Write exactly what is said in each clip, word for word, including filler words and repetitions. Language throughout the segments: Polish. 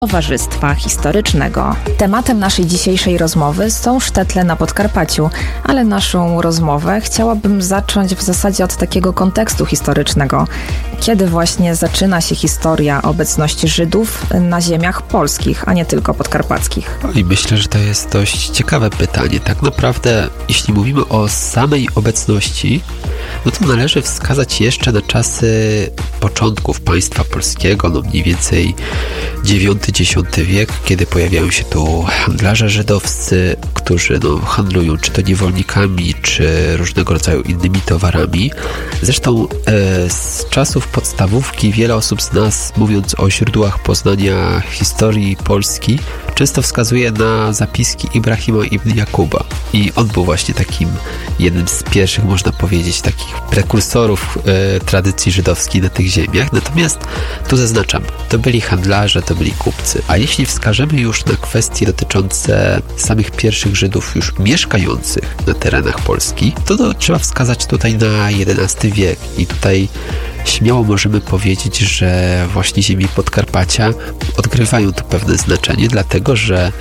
Towarzystwa Historycznego. Tematem naszej dzisiejszej rozmowy są sztetle na Podkarpaciu, ale naszą rozmowę chciałabym zacząć w zasadzie od takiego kontekstu historycznego. Kiedy właśnie zaczyna się historia obecności Żydów na ziemiach polskich, a nie tylko podkarpackich? I myślę, że to jest dość ciekawe pytanie. Tak naprawdę, jeśli mówimy o samej obecności, no to należy wskazać jeszcze na czasy początków państwa polskiego, no mniej więcej dziewiąty dziesiąty wiek, kiedy pojawiają się tu handlarze żydowscy, którzy no, handlują czy to niewolnikami, czy różnego rodzaju innymi towarami. Zresztą e, z czasów podstawówki wiele osób z nas, mówiąc o źródłach poznania historii Polski, często wskazuje na zapiski Ibrahima ibn Jakuba. I on był właśnie takim jednym z pierwszych, można powiedzieć, takich prekursorów e, tradycji żydowskiej na tych ziemiach. Natomiast tu zaznaczam, to byli handlarze, to byli kupcy. A jeśli wskażemy już na kwestie dotyczące samych pierwszych Żydów już mieszkających na terenach Polski, to no, trzeba wskazać tutaj na jedenasty wiek. I tutaj śmiało możemy powiedzieć, że właśnie ziemi Podkarpacia odgrywają tu pewne znaczenie, dlatego że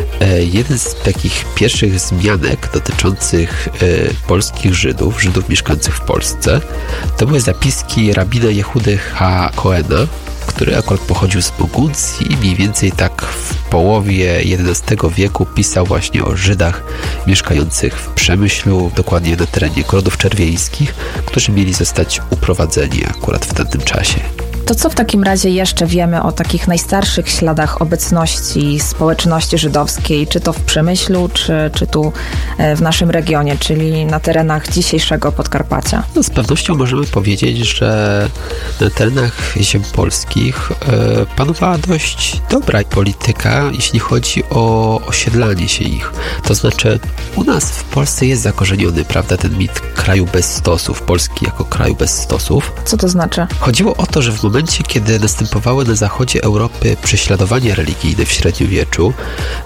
jeden z takich pierwszych zmianek dotyczących polskich Żydów, Żydów mieszkających w Polsce, to były zapiski rabina Jehudy H. Cohena, który akurat pochodził z Burgundii i mniej więcej tak w połowie jedenastego wieku pisał właśnie o Żydach mieszkających w Przemyślu, dokładnie na terenie Grodów Czerwieńskich, którzy mieli zostać uprowadzeni akurat w tamtym czasie. To co w takim razie jeszcze wiemy o takich najstarszych śladach obecności społeczności żydowskiej, czy to w Przemyślu, czy, czy tu w naszym regionie, czyli na terenach dzisiejszego Podkarpacia? No, z pewnością możemy powiedzieć, że na terenach ziem polskich e, panowała dość dobra polityka, jeśli chodzi o osiedlanie się ich. To znaczy u nas w Polsce jest zakorzeniony, prawda, ten mit kraju bez stosów, Polski jako kraju bez stosów. Co to znaczy? Chodziło o to, że w W momencie, kiedy następowały na zachodzie Europy prześladowania religijne w średniowieczu,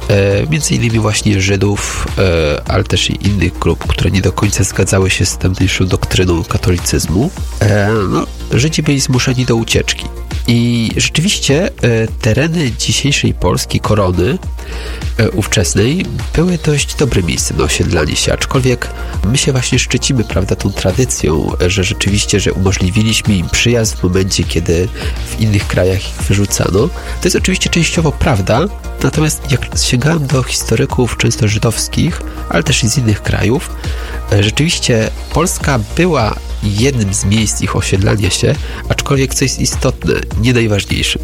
e, między innymi właśnie Żydów, e, ale też i innych grup, które nie do końca zgadzały się z tamtejszą doktryną katolicyzmu, e, no, Żydzi byli zmuszeni do ucieczki. I rzeczywiście e, tereny dzisiejszej Polski, Korony e, ówczesnej, były dość dobrym miejscem na osiedlanie się, aczkolwiek my się właśnie szczycimy, prawda, tą tradycją, że rzeczywiście, że umożliwiliśmy im przyjazd w momencie, kiedy w innych krajach ich wyrzucano. To jest oczywiście częściowo prawda, natomiast jak sięgałem do historyków często żydowskich, ale też i z innych krajów, e, rzeczywiście Polska była jednym z miejsc ich osiedlania się, aczkolwiek co jest istotne, nie najważniejszym,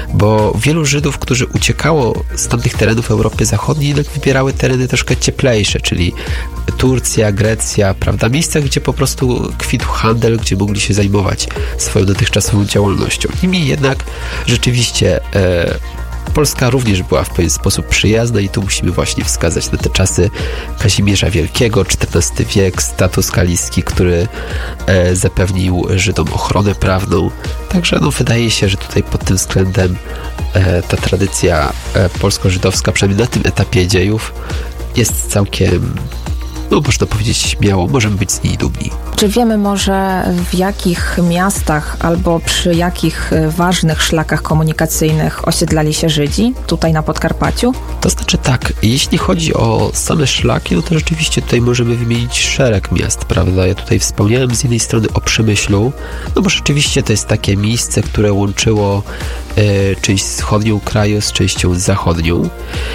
bo wielu Żydów, którzy uciekało z tamtych terenów Europy Zachodniej, jednak wybierały tereny troszkę cieplejsze, czyli Turcja, Grecja, prawda, miejsca, gdzie po prostu kwitł handel, gdzie mogli się zajmować swoją dotychczasową działalnością. Niemniej jednak rzeczywiście e, Polska również była w pewien sposób przyjazna i tu musimy właśnie wskazać na te czasy Kazimierza Wielkiego, czternasty wiek, status kaliski, który e, zapewnił Żydom ochronę prawną. Także no, wydaje się, że tutaj pod tym względem e, ta tradycja e, polsko-żydowska, przynajmniej na tym etapie dziejów, jest całkiem, no można powiedzieć śmiało, możemy być z niej dumni. Czy wiemy może w jakich miastach albo przy jakich ważnych szlakach komunikacyjnych osiedlali się Żydzi tutaj na Podkarpaciu? To znaczy tak, jeśli chodzi o same szlaki, no to rzeczywiście tutaj możemy wymienić szereg miast, prawda? Ja tutaj wspomniałem z jednej strony o Przemyślu, no bo rzeczywiście to jest takie miejsce, które łączyło e, część wschodnią kraju z częścią zachodnią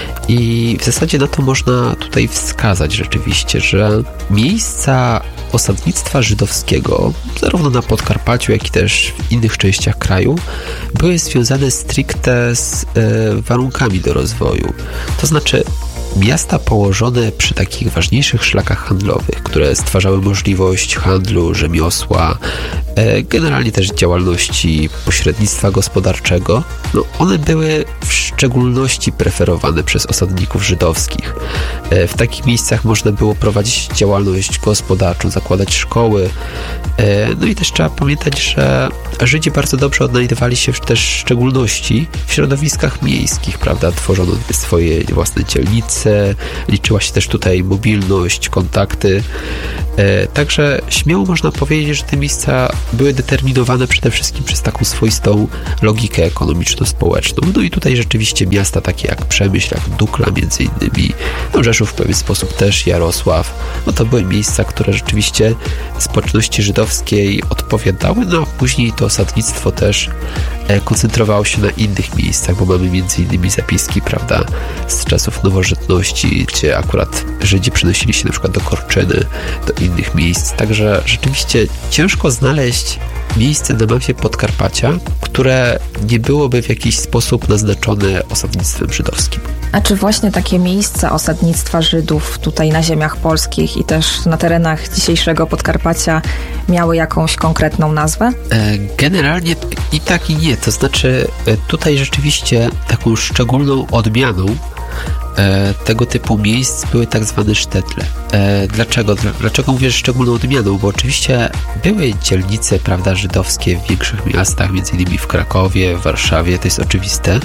i w zasadzie na to można tutaj wskazać rzeczywiście, że miejsca osadnictwa żydowskiego, zarówno na Podkarpaciu, jak i też w innych częściach kraju, były związane stricte z e, warunkami do rozwoju. To znaczy miasta położone przy takich ważniejszych szlakach handlowych, które stwarzały możliwość handlu, rzemiosła, e, generalnie też działalności pośrednictwa gospodarczego, no one były w szczególności preferowane przez osadników żydowskich. E, w takich miejscach można było prowadzić działalność gospodarczą, zakładać szkoły. E, no i też trzeba pamiętać, że Żydzi bardzo dobrze odnajdywali się też w szczególności w środowiskach miejskich, prawda? Tworzono swoje własne dzielnice, liczyła się też tutaj mobilność, kontakty. E, także śmiało można powiedzieć, że te miejsca były determinowane przede wszystkim przez taką swoistą logikę ekonomiczno-społeczną. No i tutaj rzeczywiście oczywiście miasta takie jak Przemyśl, jak Dukla między innymi, no Rzeszów w pewien sposób też, Jarosław, no to były miejsca, które rzeczywiście społeczności żydowskiej odpowiadały, no a później to osadnictwo też koncentrowało się na innych miejscach, bo mamy między innymi zapiski, prawda, z czasów nowożytności, gdzie akurat Żydzi przenosili się na przykład do Korczyny, do innych miejsc, także rzeczywiście ciężko znaleźć miejsce na mapie Podkarpacia, które nie byłoby w jakiś sposób naznaczone osadnictwem żydowskim. A czy właśnie takie miejsca osadnictwa Żydów tutaj na ziemiach polskich i też na terenach dzisiejszego Podkarpacia miały jakąś konkretną nazwę? Generalnie i tak i nie. To znaczy tutaj rzeczywiście taką szczególną odmianą tego typu miejsc były tak zwane sztetle. Dlaczego? Dlaczego mówię szczególną odmianą? Bo oczywiście były dzielnice, prawda, żydowskie w większych miastach, między innymi w Krakowie, w Warszawie, to jest oczywiste,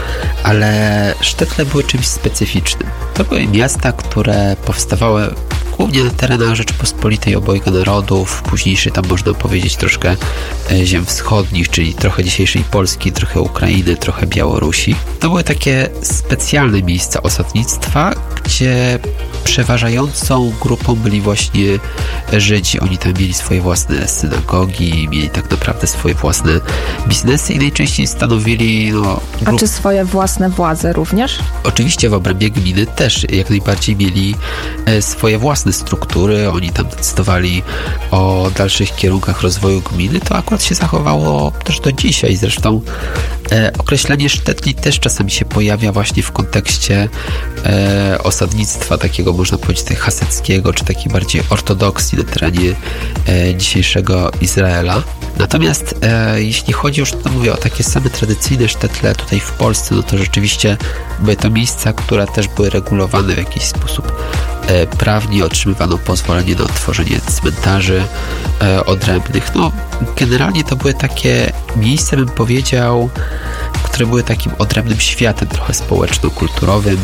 ale sztetle były czymś specyficznym. To były miasta, które powstawały głównie na terenach Rzeczypospolitej obojga narodów, późniejszej tam można powiedzieć troszkę ziem wschodnich, czyli trochę dzisiejszej Polski, trochę Ukrainy, trochę Białorusi. To były takie specjalne miejsca osadnictwa, gdzie przeważającą grupą byli właśnie Żydzi. Oni tam mieli swoje własne synagogi, mieli tak naprawdę swoje własne biznesy i najczęściej stanowili... No, grup... A czy swoje własne władze również? Oczywiście w obrębie gminy też jak najbardziej mieli swoje własne struktury. Oni tam decydowali o dalszych kierunkach rozwoju gminy. To akurat się zachowało też do dzisiaj. Zresztą e, określenie sztetli też czasami się pojawia właśnie w kontekście e, osadnictwa takiego, można powiedzieć, haseckiego, czy takiej bardziej ortodoksji na terenie e, dzisiejszego Izraela. Natomiast e, jeśli chodzi już, to mówię, o takie same tradycyjne sztetle tutaj w Polsce, no to rzeczywiście były to miejsca, które też były regulowane w jakiś sposób e, prawnie, otrzymywano pozwolenie na otworzenie cmentarzy e, odrębnych. No, generalnie to były takie miejsca, bym powiedział, które były takim odrębnym światem, trochę społeczno-kulturowym.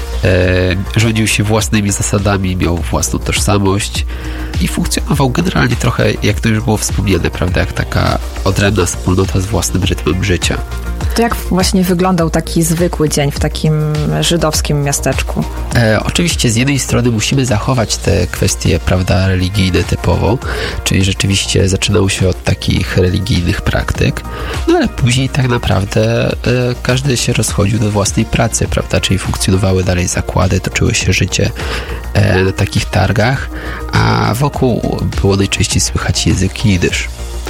E, rządził się własnymi zasadami, miał własną tożsamość i funkcjonował generalnie trochę, jak to już było wspomniane, prawda, jak taka odrębna wspólnota z własnym rytmem życia. To jak właśnie wyglądał taki zwykły dzień w takim żydowskim miasteczku? E, oczywiście z jednej strony musimy zachować te kwestie, prawda, religijne typowo, czyli rzeczywiście zaczynało się od takich religijnych praktyk, no ale później tak naprawdę e, każdy się rozchodził do własnej pracy, prawda, czyli funkcjonowały dalej zakłady, toczyło się życie e, na takich targach, a wokół było najczęściej słychać język jidysz.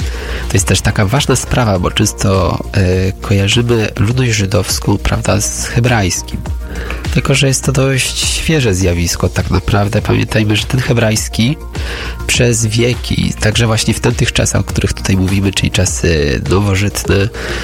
To jest też taka ważna sprawa, bo często e, kojarzymy ludność żydowską, prawda, z hebrajskim. Tylko że jest to dość świeże zjawisko tak naprawdę. Pamiętajmy, że ten hebrajski przez wieki, także właśnie w tamtych czasach, o których tutaj mówimy, czyli czasy nowożytne,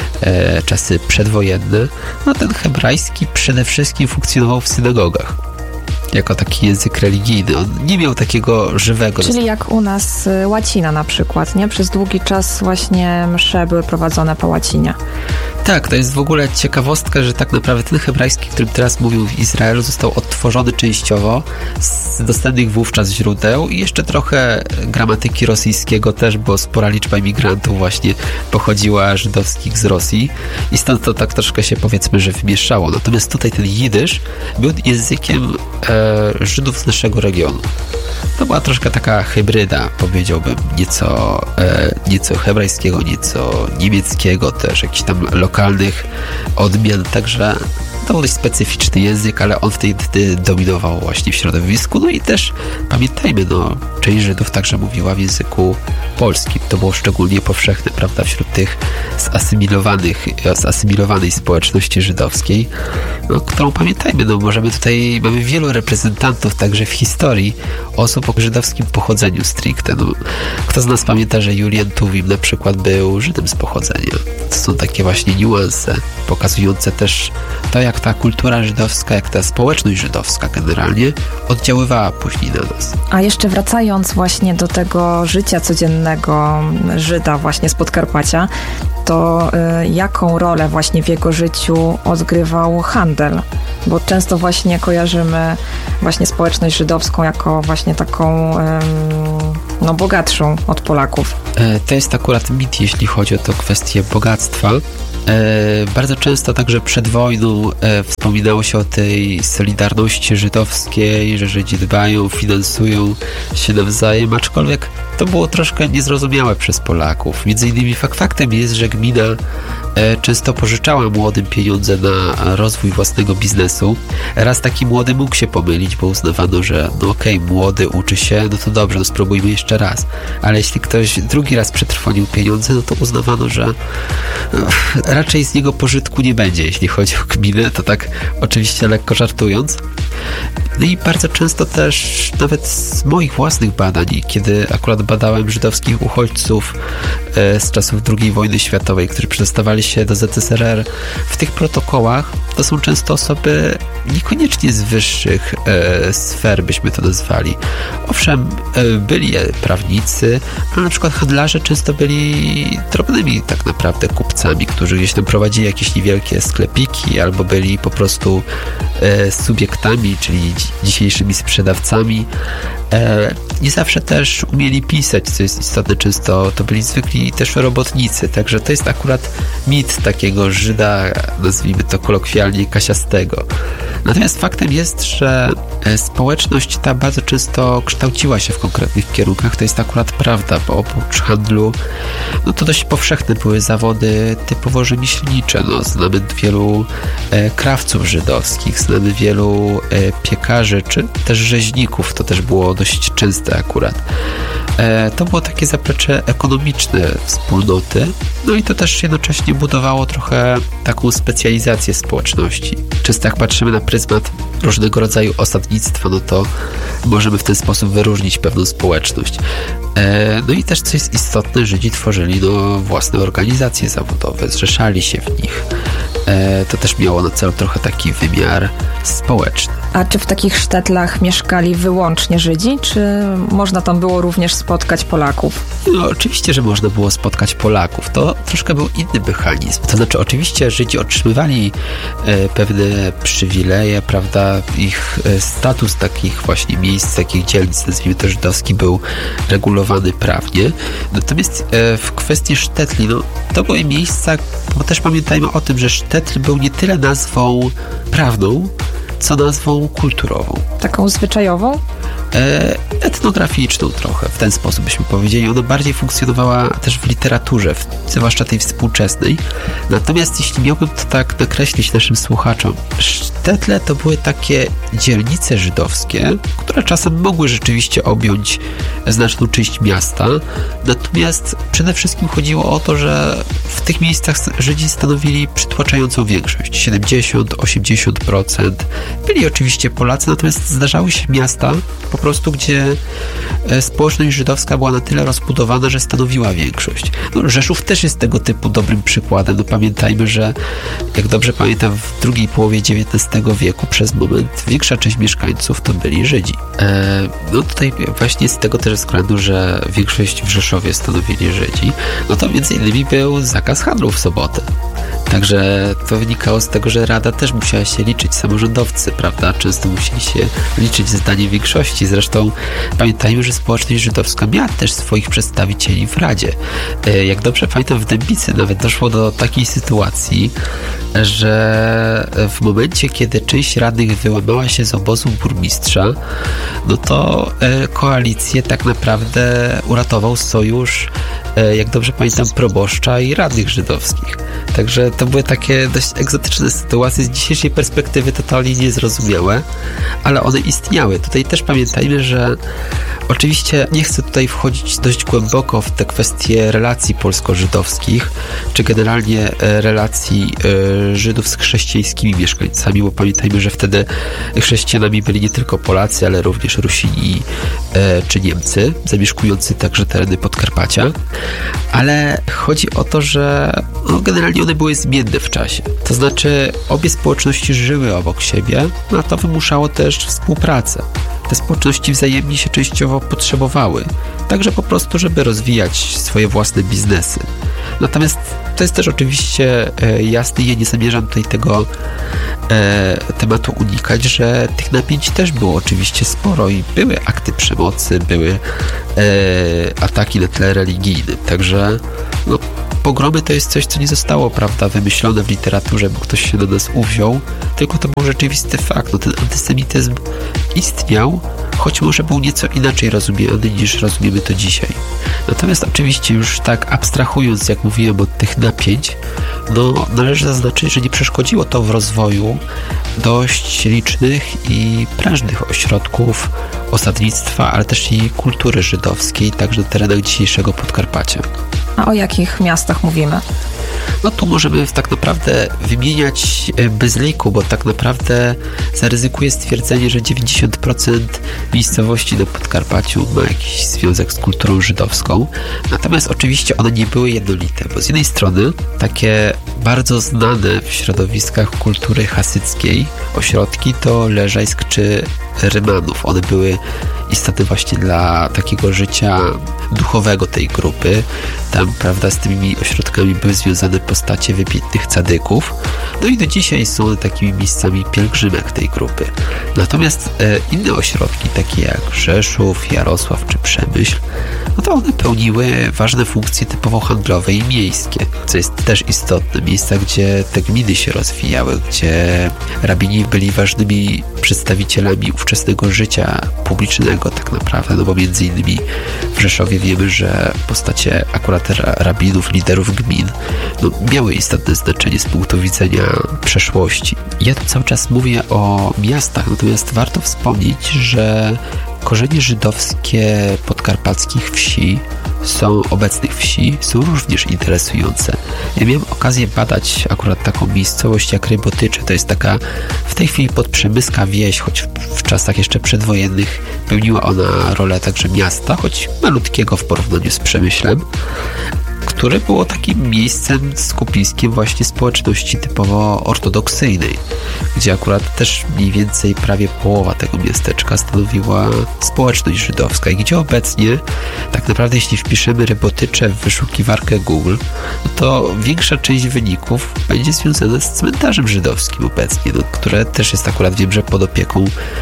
e, czasy przedwojenne, no ten hebrajski przede wszystkim funkcjonował w synagogach. Jako taki język religijny. On nie miał takiego żywego... Czyli jak u nas łacina na przykład, nie? Przez długi czas właśnie msze były prowadzone po łacinie. Tak, to jest w ogóle ciekawostka, że tak naprawdę ten hebrajski, którym teraz mówił w Izraelu, został odtworzony częściowo z dostępnych wówczas źródeł i jeszcze trochę gramatyki rosyjskiego też, bo spora liczba imigrantów właśnie pochodziła żydowskich z Rosji i stąd to tak troszkę się, powiedzmy, że wymieszało. Natomiast tutaj ten jidysz był językiem e, Żydów z naszego regionu. To była troszkę taka hybryda, powiedziałbym, nieco, e, nieco hebrajskiego, nieco niemieckiego też, jakichś tam lokalnych odmian, także to był dość specyficzny język, ale on wtedy dominował właśnie w środowisku. No i też pamiętajmy, no, część Żydów także mówiła w języku polskim. To było szczególnie powszechne, prawda, wśród tych zasymilowanych, zasymilowanej społeczności żydowskiej, no, którą pamiętajmy, no, możemy tutaj, mamy wielu reprezentantów także w historii osób o żydowskim pochodzeniu stricte. No, kto z nas pamięta, że Julian Tuwim na przykład był Żydem z pochodzenia. To są takie właśnie niuanse pokazujące też to, jak ta kultura żydowska, jak ta społeczność żydowska generalnie oddziaływała później na nas. A jeszcze wracając właśnie do tego życia codziennego Żyda właśnie z Podkarpacia, to y, jaką rolę właśnie w jego życiu odgrywał handel? Bo często właśnie kojarzymy właśnie społeczność żydowską jako właśnie taką ym, no, bogatszą od Polaków. To jest akurat mit, jeśli chodzi o tę kwestię bogactwa. Bardzo często także przed wojną wspominało się o tej solidarności żydowskiej, że Żydzi dbają, finansują się nawzajem, aczkolwiek to było troszkę niezrozumiałe przez Polaków. Między innymi fakt faktem jest, że gmina często pożyczała młodym pieniądze na rozwój własnego biznesu. Raz taki młody mógł się pomylić, bo uznawano, że no okej, okay, młody uczy się, no to dobrze, no spróbujmy jeszcze raz. Ale jeśli ktoś drugi raz przetrwonił pieniądze, no to uznawano, że no, raczej z niego pożytku nie będzie, jeśli chodzi o gminę, to tak oczywiście lekko żartując. No i bardzo często też, nawet z moich własnych badań, kiedy akurat badałem żydowskich uchodźców e, z czasów drugiej wojny światowej, którzy przedostawali się do Z S R R, w tych protokołach to są często osoby niekoniecznie z wyższych e, sfer, byśmy to nazwali. Owszem, e, byli prawnicy, ale na przykład handlarze często byli drobnymi tak naprawdę kupcami, którzy gdzieś tam prowadzili jakieś niewielkie sklepiki, albo byli po prostu e, subiektami, czyli dzisiejszymi sprzedawcami. E, nie zawsze też umieli pisać, co jest istotne, często to byli zwykli też robotnicy, także to jest akurat mit takiego Żyda, nazwijmy to kolokwialnie, kasiastego. Natomiast faktem jest, że społeczność ta bardzo często kształciła się w konkretnych kierunkach, to jest akurat prawda, bo oprócz handlu, no to dość powszechne były zawody typowo rzemieślnicze, no, znamy wielu e, krawców żydowskich, znamy wielu e, piekarzy, czy też rzeźników, to też było dość częste akurat. E, to było takie zaplecze ekonomiczne wspólnoty, no i to też jednocześnie budowało trochę taką specjalizację społeczności. Często jak patrzymy na pryzmat różnego rodzaju osadnictwa, no to możemy w ten sposób wyróżnić pewną społeczność. E, no i też, co jest istotne, Żydzi tworzyli no, własne organizacje zawodowe, zrzeszali się w nich. E, to też miało na celu trochę taki wymiar społeczny. A czy w takich sztetlach mieszkali wyłącznie Żydzi, czy można tam było również spotkać Polaków? No oczywiście, że można było spotkać Polaków. To troszkę był inny mechanizm. To znaczy oczywiście Żydzi otrzymywali e, pewne przywileje, prawda, ich e, status takich właśnie miejsc, takich dzielnic, nazwijmy to żydowski, był regulowany prawnie. Natomiast e, w kwestii sztetli, no to były miejsca, bo też pamiętajmy o tym, że sztetl był nie tyle nazwą prawną, co nazwą kulturową. Taką zwyczajową? E, etnograficzną trochę, w ten sposób byśmy powiedzieli. Ona bardziej funkcjonowała też w literaturze, w, zwłaszcza tej współczesnej. Natomiast jeśli miałbym to tak nakreślić naszym słuchaczom, sztetle to były takie dzielnice żydowskie, które czasem mogły rzeczywiście objąć znaczną część miasta. Natomiast przede wszystkim chodziło o to, że w tych miejscach Żydzi stanowili przytłaczającą większość, siedemdziesiąt do osiemdziesięciu procent. Byli oczywiście Polacy, natomiast zdarzały się miasta, po prostu gdzie społeczność żydowska była na tyle rozbudowana, że stanowiła większość. No, Rzeszów też jest tego typu dobrym przykładem. No, pamiętajmy, że jak dobrze pamiętam, w drugiej połowie dziewiętnastego wieku przez moment większa część mieszkańców to byli Żydzi. E, no tutaj właśnie z tego też względu, że większość w Rzeszowie stanowili Żydzi, no to między innymi był zakaz handlu w sobotę. Także to wynikało z tego, że Rada też musiała się liczyć, samorządowcy, prawda, często musieli się liczyć ze zdaniem większości. Zresztą pamiętajmy, że społeczność żydowska miała też swoich przedstawicieli w Radzie. Jak dobrze pamiętam, w Dębicy nawet doszło do takiej sytuacji, że w momencie, kiedy część radnych wyłamała się z obozu burmistrza, no to koalicję tak naprawdę uratował sojusz, jak dobrze pamiętam, proboszcza i radnych żydowskich. Także to były takie dość egzotyczne sytuacje, z dzisiejszej perspektywy totalnie niezrozumiałe, ale one istniały. Tutaj też pamiętajmy, że oczywiście nie chcę tutaj wchodzić dość głęboko w te kwestie relacji polsko-żydowskich, czy generalnie relacji Żydów z chrześcijańskimi mieszkańcami, bo pamiętajmy, że wtedy chrześcijanami byli nie tylko Polacy, ale również Rusini czy Niemcy, zamieszkujący także tereny Podkarpacia. Ale chodzi o to, że no, generalnie one były zmienne w czasie. To znaczy obie społeczności żyły obok siebie, no a to wymuszało też współpracę. Te społeczności wzajemnie się częściowo potrzebowały, także po prostu, żeby rozwijać swoje własne biznesy. Natomiast to jest też oczywiście e, jasne, ja nie zamierzam tutaj tego e, tematu unikać, że tych napięć też było oczywiście sporo i były akty przemocy, były e, ataki na tle religijnym. Także no, pogromy to jest coś, co nie zostało, prawda, wymyślone w literaturze, bo ktoś się do nas uwziął, tylko to był rzeczywisty fakt. No, ten antysemityzm istniał, choć może był nieco inaczej rozumiany niż rozumiemy to dzisiaj. Natomiast oczywiście już tak abstrahując, jak mówiłem, od tych napięć, no należy zaznaczyć, że nie przeszkodziło to w rozwoju dość licznych i prężnych ośrodków osadnictwa, ale też i kultury żydowskiej, także na terenach dzisiejszego Podkarpacia. A o jakich miastach mówimy? No tu możemy tak naprawdę wymieniać bez liku, bo tak naprawdę zaryzykuję stwierdzenie, że dziewięćdziesiąt procent miejscowości na Podkarpaciu ma jakiś związek z kulturą żydowską. Natomiast oczywiście one nie były jednolite, bo z jednej strony takie bardzo znane w środowiskach kultury hasyckiej ośrodki to Leżajsk czy Rymanów. One były istotne właśnie dla takiego życia duchowego tej grupy. Tam, prawda, z tymi ośrodkami były związane postacie wybitnych cadyków. No i do dzisiaj są one takimi miejscami pielgrzymek tej grupy. Natomiast e, inne ośrodki, takie jak Rzeszów, Jarosław czy Przemyśl, no to one pełniły ważne funkcje typowo handlowe i miejskie, co jest też istotne. Miejsca, gdzie te gminy się rozwijały, gdzie rabini byli ważnymi przedstawicielami ówczesnego życia publicznego tak naprawdę, no bo między innymi w Rzeszowie wiemy, że postacie akurat rabinów, liderów gmin, no, miały istotne znaczenie z punktu widzenia przeszłości. Ja tu cały czas mówię o miastach, natomiast warto wspomnieć, że korzenie żydowskie podkarpackich wsi, są obecnych wsi, są również interesujące. Ja miałem okazję badać akurat taką miejscowość jak Rybotycze. To jest taka w tej chwili podprzemyska wieś, choć w, w czasach jeszcze przedwojennych pełniła ona rolę także miasta, choć malutkiego w porównaniu z Przemyślem, które było takim miejscem skupiskiem właśnie społeczności typowo ortodoksyjnej, gdzie akurat też mniej więcej prawie połowa tego miasteczka stanowiła społeczność żydowska i gdzie obecnie tak naprawdę jeśli wpiszemy Rybotycze w wyszukiwarkę Google, no to większa część wyników będzie związana z cmentarzem żydowskim obecnie, no, które też jest akurat, wiem, że pod opieką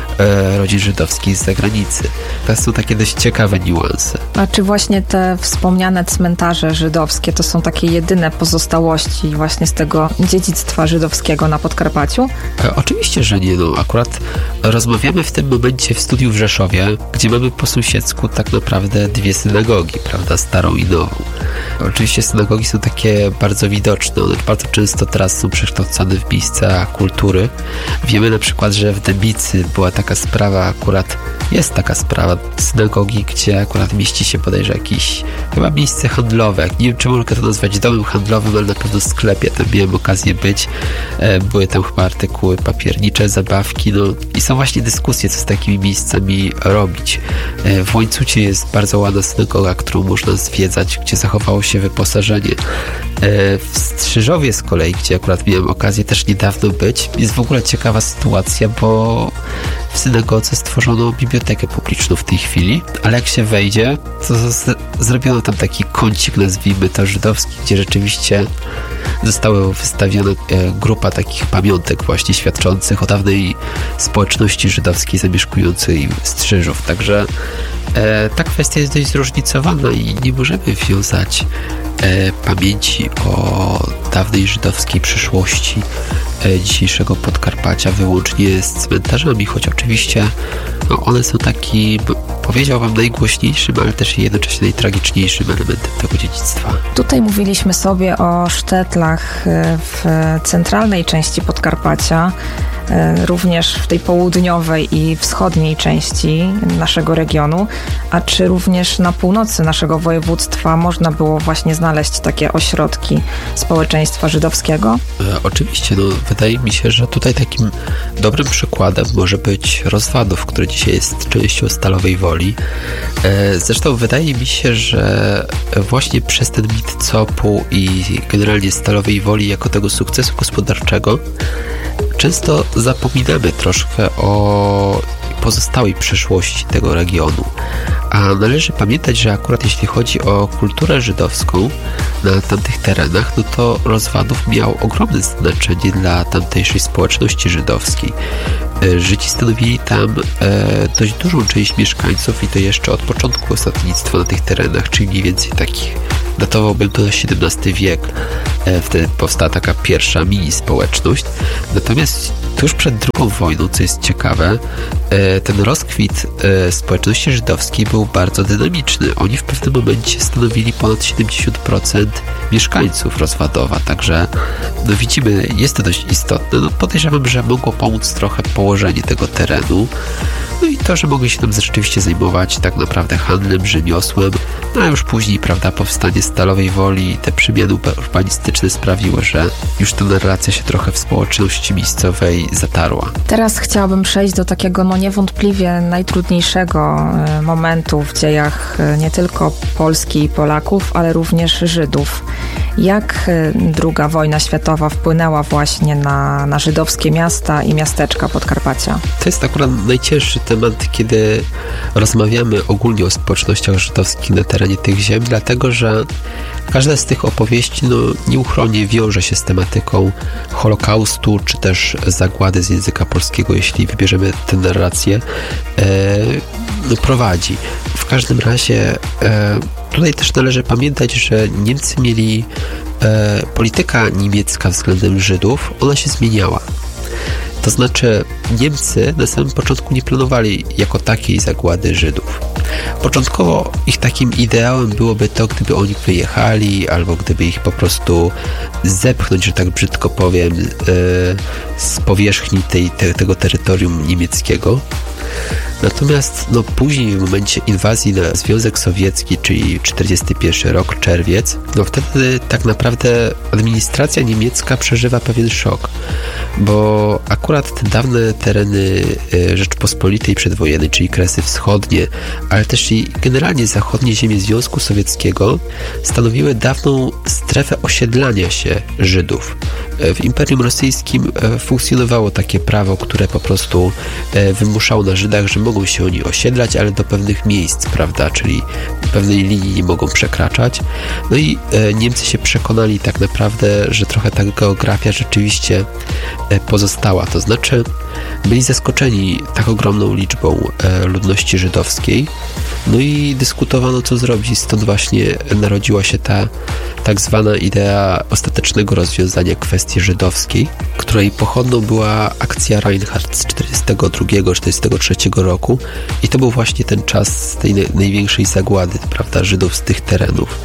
e, rodzin żydowskich z zagranicy. To są takie dość ciekawe niuanse. A czy właśnie te wspomniane cmentarze żydowskie to są takie jedyne pozostałości właśnie z tego dziedzictwa żydowskiego na Podkarpaciu? E, oczywiście, że nie. No, akurat rozmawiamy w tym momencie w studiu w Rzeszowie, gdzie mamy po sąsiedzku tak naprawdę dwie synagogi, prawda, starą i nową. Oczywiście synagogi są takie bardzo widoczne, one bardzo często teraz są przekształcane w miejsca kultury. Wiemy na przykład, że w Dębicy była taka sprawa, akurat jest taka sprawa synagogi, gdzie akurat mieści się bodajże jakieś chyba miejsce handlowe. Nie wiem, czy mogę to nazwać domem handlowym, ale na pewno sklepie. Tam miałem okazję być. Były tam chyba artykuły papiernicze, zabawki, no i są właśnie dyskusje, co z takimi miejscami robić. W Łańcucie jest bardzo ładna synagoga, którą można zwiedzać, gdzie zachowało się wyposażenie. W Strzyżowie z kolei, gdzie akurat miałem okazję też niedawno być, jest w ogóle ciekawa sytuacja, bo w synagodze stworzono bibliotekę publiczną w tej chwili, ale jak się wejdzie, to z- zrobiono tam taki kącik, nazwijmy to żydowski, gdzie rzeczywiście została wystawiona e, grupa takich pamiątek właśnie świadczących o dawnej społeczności żydowskiej zamieszkującej Strzyżów. Także e, ta kwestia jest dość zróżnicowana i nie możemy wiązać e, pamięci o dawnej żydowskiej przeszłości e, dzisiejszego Podkarpacia wyłącznie z cmentarzami, choć oczywiście no, one są takim, powiedziałbym, najgłośniejszym, ale też jednocześnie najtragiczniejszym elementem tego dziedzictwa. Tutaj mówiliśmy sobie o sztetlach w centralnej części Podkarpacia, również w tej południowej i wschodniej części naszego regionu. A czy również na północy naszego województwa można było właśnie znaleźć takie ośrodki społeczeństwa żydowskiego? E, oczywiście, no wydaje mi się, że tutaj takim dobrym przykładem może być Rozwadów, który dzisiaj jest częścią Stalowej Woli. E, zresztą wydaje mi się, że właśnie przez ten mit C O P-u i generalnie Stalowej Woli jako tego sukcesu gospodarczego często zapominamy troszkę o pozostałej przeszłości tego regionu. A należy pamiętać, że akurat jeśli chodzi o kulturę żydowską, na tamtych terenach, no to Rozwadów miał ogromne znaczenie dla tamtejszej społeczności żydowskiej. Żydzi stanowili tam e, dość dużą część mieszkańców i to jeszcze od początku osadnictwa na tych terenach, czyli mniej więcej takich, datowałbym to na siedemnasty wiek. E, wtedy powstała taka pierwsza mini społeczność. Natomiast tuż przed drugą wojną, co jest ciekawe, e, ten rozkwit e, społeczności żydowskiej był bardzo dynamiczny. Oni w pewnym momencie stanowili ponad siedemdziesiąt procent mieszkańców Rozwadowa, także no widzimy, jest to dość istotne. No podejrzewam, że mogło pomóc trochę położenie tego terenu, no i to, że mogli się tam rzeczywiście zajmować tak naprawdę handlem, rzemiosłem, no a już później, prawda, powstanie Stalowej Woli i te przemiany urbanistyczne sprawiły, że już ta narracja się trochę w społeczności miejscowej zatarła. Teraz chciałabym przejść do takiego no niewątpliwie najtrudniejszego momentu w dziejach nie tylko Polski i Polaków, ale również Żydów. Jak druga wojna światowa wpłynęła właśnie na, na żydowskie miasta i miasteczka Podkarpacia? To jest akurat najcięższy temat, kiedy rozmawiamy ogólnie o społecznościach żydowskich na terenie tych ziem, dlatego że każda z tych opowieści no, nieuchronnie wiąże się z tematyką Holokaustu, czy też zagłady z języka polskiego, jeśli wybierzemy tę narrację, e, no, prowadzi. W każdym razie e, tutaj też należy pamiętać, że Niemcy mieli e, polityka niemiecka względem Żydów, ona się zmieniała. To znaczy Niemcy na samym początku nie planowali jako takiej zagłady Żydów. Początkowo ich takim ideałem byłoby to, gdyby oni wyjechali, albo gdyby ich po prostu zepchnąć, że tak brzydko powiem, e, z powierzchni tej, te, tego terytorium niemieckiego. Natomiast no, później w momencie inwazji na Związek Sowiecki, czyli czterdziesty pierwszy rok, czerwiec, no wtedy tak naprawdę administracja niemiecka przeżywa pewien szok, bo akurat te dawne tereny Rzeczpospolitej przedwojennej, czyli Kresy Wschodnie, ale też i generalnie zachodnie ziemie Związku Sowieckiego stanowiły dawną strefę osiedlania się Żydów. W Imperium Rosyjskim funkcjonowało takie prawo, które po prostu wymuszało na Żydach, że mogą się oni osiedlać, ale do pewnych miejsc, prawda, czyli pewnej linii nie mogą przekraczać. No i Niemcy się przekonali tak naprawdę, że trochę ta geografia rzeczywiście pozostała. To znaczy byli zaskoczeni tak ogromną liczbą ludności żydowskiej. No i dyskutowano, co zrobić. Stąd właśnie narodziła się ta tak zwana idea ostatecznego rozwiązania kwestii żydowskiej, której pochodną była akcja Reinhardt z czterdziestego drugiego czterdziestego trzeciego roku i to był właśnie ten czas tej największej zagłady, prawda, Żydów z tych terenów.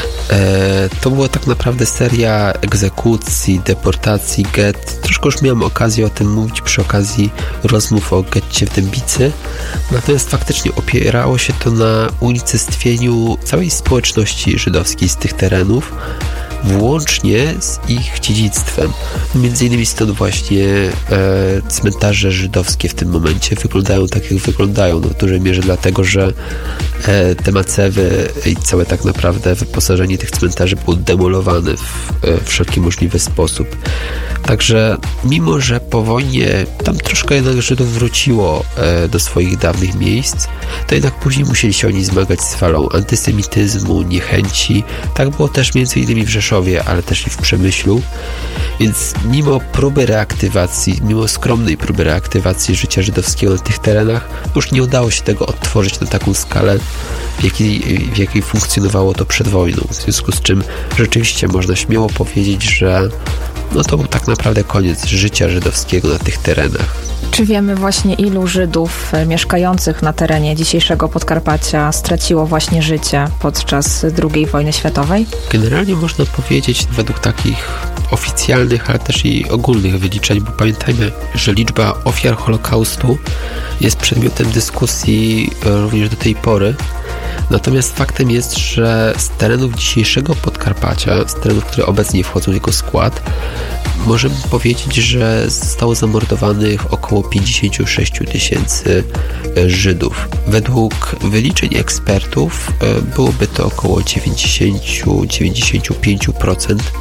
E, to była tak naprawdę seria egzekucji, deportacji, gett. Troszkę już miałem okazję o tym mówić przy okazji rozmów o getcie w Dębicy, natomiast faktycznie opierało się to na unicestwieniu całej społeczności żydowskiej z tych terenów, włącznie z ich dziedzictwem. Między innymi stąd właśnie e, cmentarze żydowskie w tym momencie wyglądają tak, jak wyglądają. No, w dużej mierze dlatego, że e, te macewy i całe tak naprawdę wyposażenie tych cmentarzy było demolowane w e, wszelki możliwy sposób. Także mimo, że po wojnie tam troszkę jednak Żydów wróciło e, do swoich dawnych miejsc, to jednak później musieli się oni zmagać z falą antysemityzmu, niechęci. Tak było też między innymi w Rzeszowie, ale też i w Przemyślu. Więc mimo próby reaktywacji, mimo skromnej próby reaktywacji życia żydowskiego na tych terenach, już nie udało się tego odtworzyć na taką skalę, w jakiej, w jakiej funkcjonowało to przed wojną. W związku z czym rzeczywiście można śmiało powiedzieć, że no to był tak naprawdę koniec życia żydowskiego na tych terenach. Czy wiemy właśnie, ilu Żydów mieszkających na terenie dzisiejszego Podkarpacia straciło właśnie życie podczas drugiej wojny światowej? Generalnie można powiedzieć, według takich oficjalnych, ale też i ogólnych wyliczeń, bo pamiętajmy, że liczba ofiar Holokaustu jest przedmiotem dyskusji również do tej pory. Natomiast faktem jest, że z terenów dzisiejszego Podkarpacia, z terenów, które obecnie wchodzą w jego skład, możemy powiedzieć, że zostało zamordowanych około pięćdziesiąt sześć tysięcy Żydów. Według wyliczeń ekspertów byłoby to około dziewięćdziesiąt do dziewięćdziesięciu pięciu procent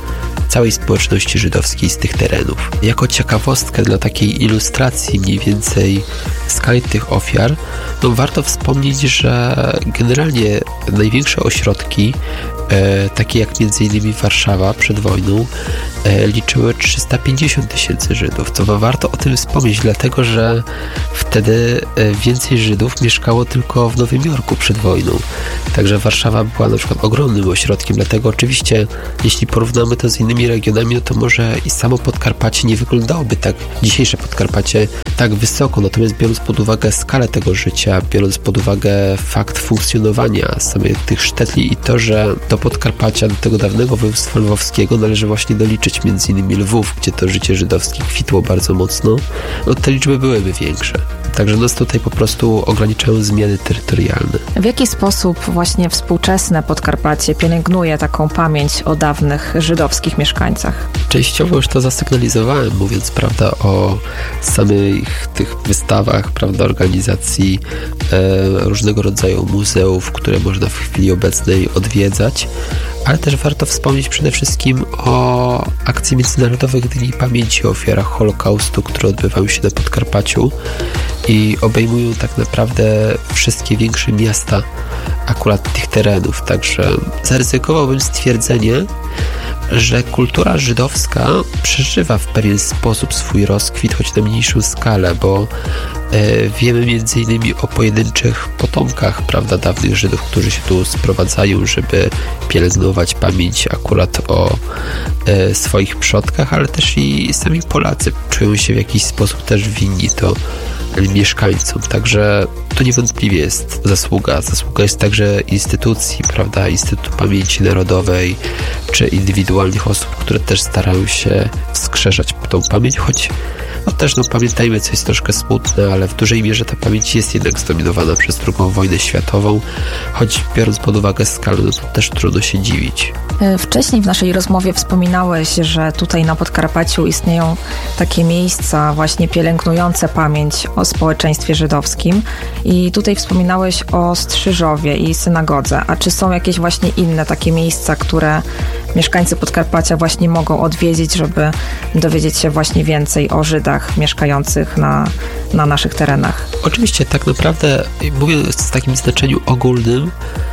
całej społeczności żydowskiej z tych terenów. Jako ciekawostkę dla takiej ilustracji mniej więcej skali tych ofiar, no warto wspomnieć, że generalnie największe ośrodki, e, takie jak między innymi Warszawa przed wojną, e, liczyły trzysta pięćdziesiąt tysięcy Żydów. To warto o tym wspomnieć, dlatego że wtedy e, więcej Żydów mieszkało tylko w Nowym Jorku przed wojną. Także Warszawa była na przykład ogromnym ośrodkiem, dlatego oczywiście jeśli porównamy to z innymi regionami, no to może i samo Podkarpacie nie wyglądałoby tak, dzisiejsze Podkarpacie, tak wysoko, natomiast biorąc pod uwagę skalę tego życia, biorąc pod uwagę fakt funkcjonowania samych tych sztetli i to, że do Podkarpacia, do tego dawnego województwa lwowskiego należy właśnie doliczyć między innymi Lwów, gdzie to życie żydowskie kwitło bardzo mocno, no te liczby byłyby większe. Także nas tutaj po prostu ograniczają zmiany terytorialne. W jaki sposób właśnie współczesne Podkarpacie pielęgnuje taką pamięć o dawnych żydowskich mieszkańcach? Częściowo już to zasygnalizowałem, mówiąc, prawda, o samych tych wystawach, prawda, organizacji e, różnego rodzaju muzeów, które można w chwili obecnej odwiedzać, ale też warto wspomnieć przede wszystkim o akcji Międzynarodowych Dni Pamięci o Ofiarach Holokaustu, które odbywają się na Podkarpaciu i obejmują tak naprawdę wszystkie większe miasta akurat tych terenów. Także zaryzykowałbym stwierdzenie, że kultura żydowska przeżywa w pewien sposób swój rozkwit, choć na mniejszą skalę, bo e, wiemy między innymi o pojedynczych potomkach, prawda, dawnych Żydów, którzy się tu sprowadzają, żeby pielęgnować pamięć akurat o e, swoich przodkach, ale też i sami Polacy czują się w jakiś sposób też winni to mieszkańcom. Także to niewątpliwie jest zasługa. Zasługa jest także instytucji, prawda, Instytutu Pamięci Narodowej, czy indywidualnych osób, które też starają się wskrzeszać tą pamięć, choć no też no, pamiętajmy, co jest troszkę smutne, ale w dużej mierze ta pamięć jest jednak zdominowana przez drugą wojnę światową, choć biorąc pod uwagę skalę, no to też trudno się dziwić. Wcześniej w naszej rozmowie wspominałeś, że tutaj na Podkarpaciu istnieją takie miejsca właśnie pielęgnujące pamięć o społeczeństwie żydowskim i tutaj wspominałeś o Strzyżowie i synagodze. A czy są jakieś właśnie inne takie miejsca, które mieszkańcy Podkarpacia właśnie mogą odwiedzić, żeby dowiedzieć się właśnie więcej o Żydach mieszkających na, na naszych terenach? Oczywiście, tak naprawdę, mówiąc w takim znaczeniu ogólnym,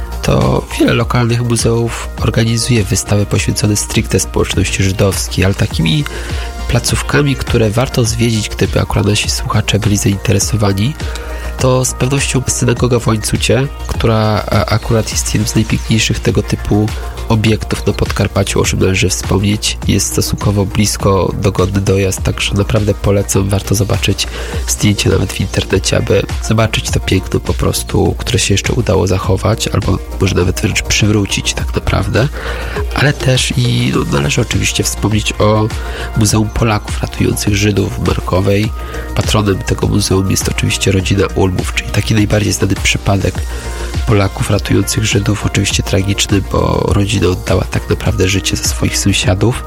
to wiele lokalnych muzeów organizuje wystawy poświęcone stricte społeczności żydowskiej, ale takimi placówkami, które warto zwiedzić, gdyby akurat nasi słuchacze byli zainteresowani, to z pewnością synagoga w Łańcucie, która akurat jest jednym z najpiękniejszych tego typu obiektów na Podkarpaciu, o czym należy wspomnieć. Jest stosunkowo blisko, dogodny dojazd, także naprawdę polecam, warto zobaczyć zdjęcie nawet w internecie, aby zobaczyć to piękno po prostu, które się jeszcze udało zachować, albo może nawet wręcz przywrócić tak naprawdę. Ale też i no, należy oczywiście wspomnieć o Muzeum Polaków Ratujących Żydów w Markowej. Patronem tego muzeum jest oczywiście rodzina Ulmów, czyli taki najbardziej znany przypadek Polaków ratujących Żydów, oczywiście tragiczny, bo rodzina oddała tak naprawdę życie za swoich sąsiadów.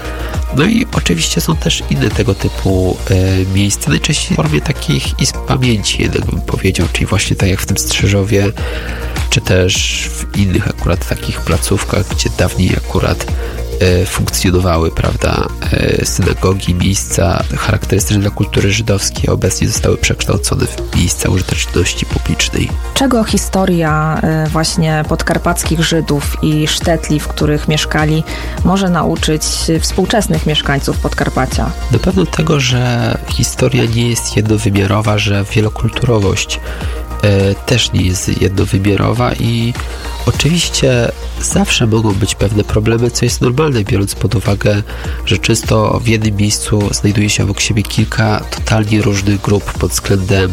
No i oczywiście są też inne tego typu e, miejsca, najczęściej w formie takich izb pamięci, jednak bym powiedział, czyli właśnie tak jak w tym Strzyżowie, czy też w innych akurat takich placówkach, gdzie dawniej akurat e, funkcjonowały, prawda, e, synagogi, miejsca charakterystyczne dla kultury żydowskiej, a obecnie zostały przekształcone w miejsca użyteczności publicznej. Czego historia e, właśnie podkarpackich Żydów i sztetli, w których mieszkali, może nauczyć współczesnych mieszkańców Podkarpacia? Na pewno tego, że historia nie jest jednowymiarowa, że wielokulturowość e, też nie jest jednowymiarowa i oczywiście zawsze mogą być pewne problemy, co jest normalne, biorąc pod uwagę, że często w jednym miejscu znajduje się obok siebie kilka totalnie różnych grup pod względem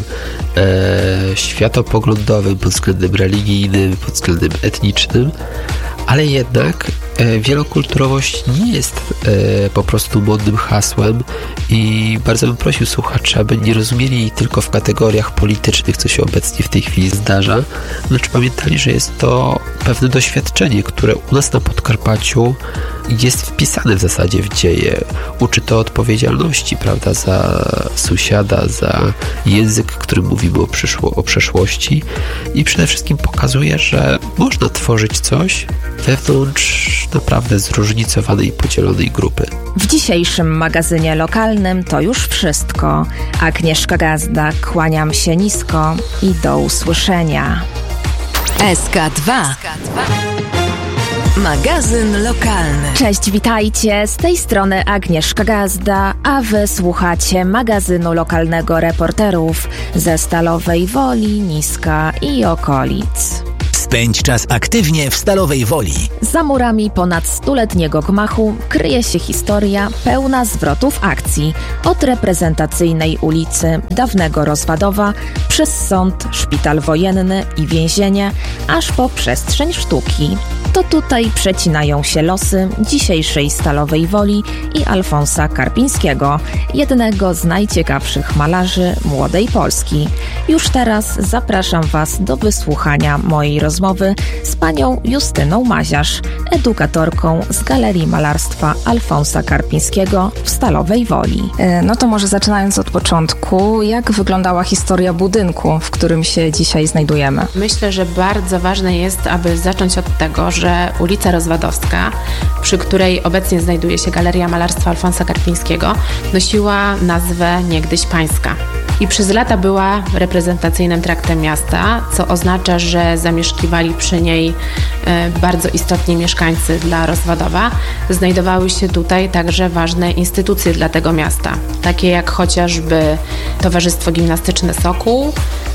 e, światopoglądowym, pod względem religijnym, pod względem etnicznym, ale jednak e, wielokulturowość nie jest e, po prostu modnym hasłem i bardzo bym prosił słuchaczy, aby nie rozumieli jej tylko w kategoriach politycznych, co się obecnie w tej chwili zdarza, lecz pamiętali, że jest to pewne doświadczenie, które u nas na Podkarpaciu jest wpisane w zasadzie w dzieje. Uczy to odpowiedzialności, prawda, za sąsiada, za język, którym mówimy o, przyszło, o przeszłości i przede wszystkim pokazuje, że można tworzyć coś wewnątrz też naprawdę zróżnicowanej i podzielonej grupy. W dzisiejszym magazynie lokalnym to już wszystko. Agnieszka Gazda, kłaniam się nisko i do usłyszenia. S K dwa. Magazyn lokalny. Cześć, witajcie. Z tej strony Agnieszka Gazda, a wy słuchacie magazynu lokalnego reporterów ze Stalowej Woli, Niska i okolic. Spędź czas aktywnie w Stalowej Woli. Za murami ponad stuletniego gmachu kryje się historia pełna zwrotów akcji. Od reprezentacyjnej ulicy dawnego Rozwadowa, przez sąd, szpital wojenny i więzienie, aż po przestrzeń sztuki. To tutaj przecinają się losy dzisiejszej Stalowej Woli i Alfonsa Karpińskiego, jednego z najciekawszych malarzy młodej Polski. Już teraz zapraszam Was do wysłuchania mojej rozmowy z panią Justyną Maziarz, edukatorką z Galerii Malarstwa Alfonsa Karpińskiego w Stalowej Woli. No to może zaczynając od początku, jak wyglądała historia budynku, w którym się dzisiaj znajdujemy? Myślę, że bardzo ważne jest, aby zacząć od tego, że ulica Rozwadowska, przy której obecnie znajduje się Galeria Malarstwa Alfonsa Karpińskiego, nosiła nazwę niegdyś Pańska. I przez lata była reprezentacyjnym traktem miasta, co oznacza, że zamieszkiwali przy niej bardzo istotni mieszkańcy dla Rozwadowa. Znajdowały się tutaj także ważne instytucje dla tego miasta, takie jak chociażby Towarzystwo Gimnastyczne Sokół,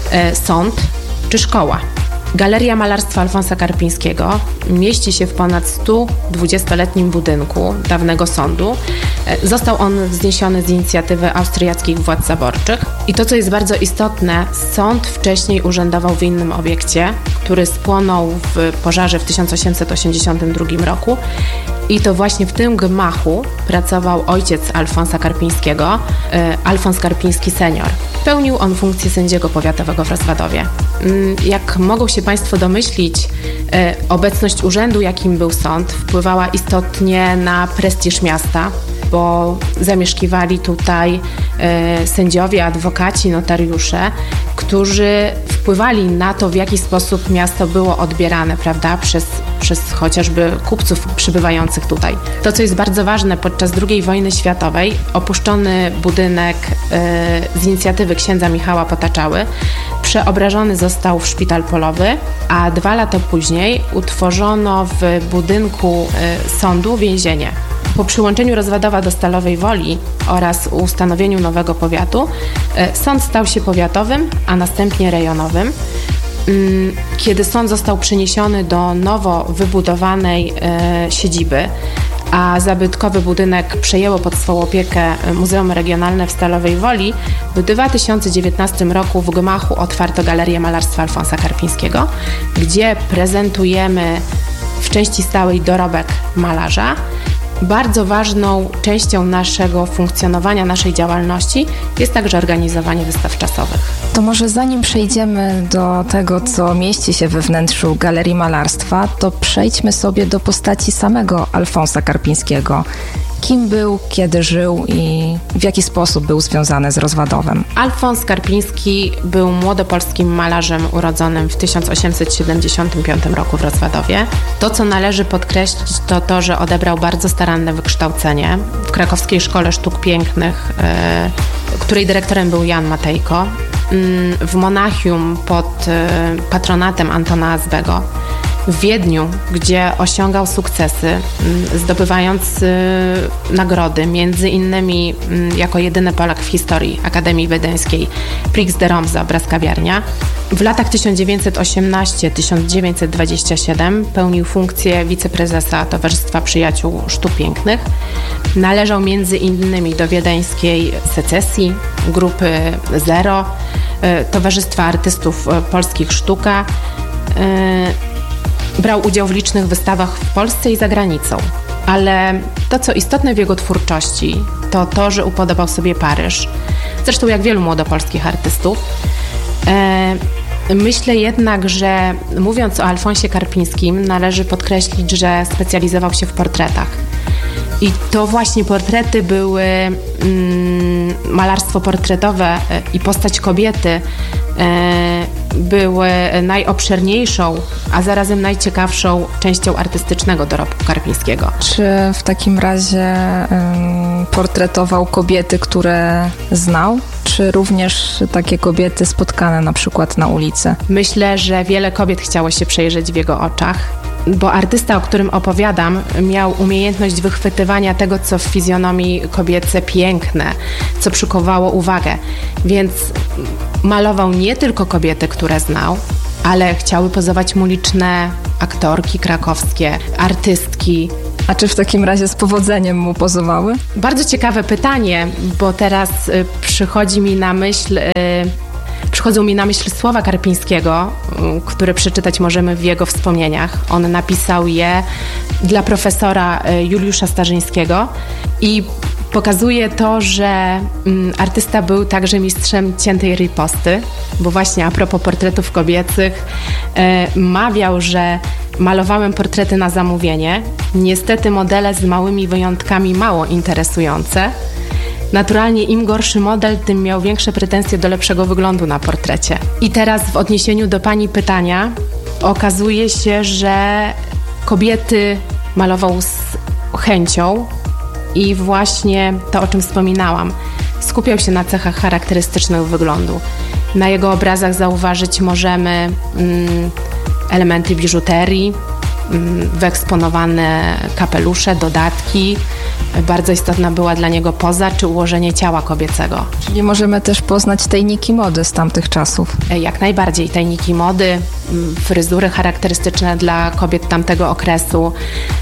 sąd czy szkoła. Galeria Malarstwa Alfonsa Karpińskiego mieści się w ponad stu dwudziestoletnim budynku dawnego sądu. Został on wzniesiony z inicjatywy austriackich władz zaborczych. I to, co jest bardzo istotne, sąd wcześniej urzędował w innym obiekcie, który spłonął w pożarze w tysiąc osiemset osiemdziesiątym drugim roku. I to właśnie w tym gmachu pracował ojciec Alfonsa Karpińskiego, Alfons Karpiński senior. Pełnił on funkcję sędziego powiatowego w Rozwadowie. Jak mogą się Państwo domyślić, obecność urzędu, jakim był sąd, wpływała istotnie na prestiż miasta, bo zamieszkiwali tutaj sędziowie, adwokaci, notariusze, którzy wpływali na to, w jaki sposób miasto było odbierane, prawda, przez, przez chociażby kupców przybywających tutaj. To, co jest bardzo ważne, podczas drugiej wojny światowej opuszczony budynek z inicjatywy księdza Michała Potaczały przeobrażony został w szpital polowy, a dwa lata później utworzono w budynku sądu więzienie. Po przyłączeniu Rozwadowa do Stalowej Woli oraz ustanowieniu nowego powiatu, sąd stał się powiatowym, a następnie rejonowym. Kiedy sąd został przeniesiony do nowo wybudowanej siedziby, a zabytkowy budynek przejęło pod swą opiekę Muzeum Regionalne w Stalowej Woli, w dwa tysiące dziewiętnastym roku w gmachu otwarto Galerię Malarstwa Alfonsa Karpińskiego, gdzie prezentujemy w części stałej dorobek malarza. Bardzo ważną częścią naszego funkcjonowania, naszej działalności jest także organizowanie wystaw czasowych. To może zanim przejdziemy do tego, co mieści się we wnętrzu Galerii Malarstwa, to przejdźmy sobie do postaci samego Alfonsa Karpińskiego. Kim był, kiedy żył i w jaki sposób był związany z Rozwadowem? Alfons Karpiński był młodopolskim malarzem urodzonym w tysiąc osiemset siedemdziesiątym piątym roku w Rozwadowie. To, co należy podkreślić, to to, że odebrał bardzo staranne wykształcenie w Krakowskiej Szkole Sztuk Pięknych, yy, której dyrektorem był Jan Matejko, yy, w Monachium pod yy, patronatem Antona Azbego, w Wiedniu, gdzie osiągał sukcesy, zdobywając y, nagrody, między innymi y, jako jedyny Polak w historii Akademii Wiedeńskiej Prix de Rome za obraz Kawiarnia. W latach tysiąc dziewięćset osiemnastym do tysiąc dziewięćset dwudziestego siódmego pełnił funkcję wiceprezesa Towarzystwa Przyjaciół Sztuk Pięknych. Należał między innymi do wiedeńskiej secesji, grupy Zero, y, Towarzystwa Artystów Polskich Sztuka. Y, Brał udział w licznych wystawach w Polsce i za granicą. Ale to, co istotne w jego twórczości, to to, że upodobał sobie Paryż. Zresztą jak wielu młodopolskich artystów. Myślę jednak, że mówiąc o Alfonsie Karpińskim, należy podkreślić, że specjalizował się w portretach. I to właśnie portrety były, mm, malarstwo portretowe i postać kobiety były najobszerniejszą, a zarazem najciekawszą częścią artystycznego dorobku Karpińskiego. Czy w takim razie um, portretował kobiety, które znał, czy również takie kobiety spotkane na przykład na ulicy? Myślę, że wiele kobiet chciało się przejrzeć w jego oczach, bo artysta, o którym opowiadam, miał umiejętność wychwytywania tego, co w fizjonomii kobiece piękne, co przykuwało uwagę. Więc malował nie tylko kobiety, które znał, ale chciały pozować mu liczne aktorki krakowskie, artystki. A czy w takim razie z powodzeniem mu pozowały? Bardzo ciekawe pytanie, bo teraz y, przychodzi mi na myśl... Y, Przychodzą mi na myśl słowa Karpińskiego, które przeczytać możemy w jego wspomnieniach. On napisał je dla profesora Juliusza Starzyńskiego i pokazuje to, że artysta był także mistrzem ciętej riposty, bo właśnie a propos portretów kobiecych mawiał, że malowałem portrety na zamówienie. Niestety modele z małymi wyjątkami mało interesujące. Naturalnie im gorszy model, tym miał większe pretensje do lepszego wyglądu na portrecie. I teraz w odniesieniu do pani pytania okazuje się, że kobiety malował z chęcią i właśnie to, o czym wspominałam, skupiał się na cechach charakterystycznych wyglądu. Na jego obrazach zauważyć możemy mm, elementy biżuterii, mm, wyeksponowane kapelusze, dodatki. Bardzo istotna była dla niego poza czy ułożenie ciała kobiecego. Czyli możemy też poznać tajniki mody z tamtych czasów. Jak najbardziej. Tajniki mody, fryzury charakterystyczne dla kobiet tamtego okresu.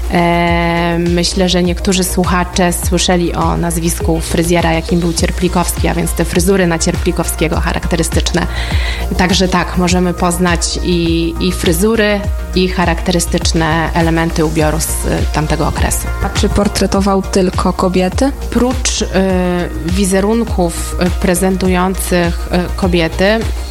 Myślę, że niektórzy słuchacze słyszeli o nazwisku fryzjera, jakim był Cierplikowski, a więc te fryzury na Cierplikowskiego charakterystyczne. Także tak, możemy poznać i, i fryzury, i charakterystyczne elementy ubioru z tamtego okresu. A czy portretował tylko kobiety? Prócz y, wizerunków prezentujących y, kobiety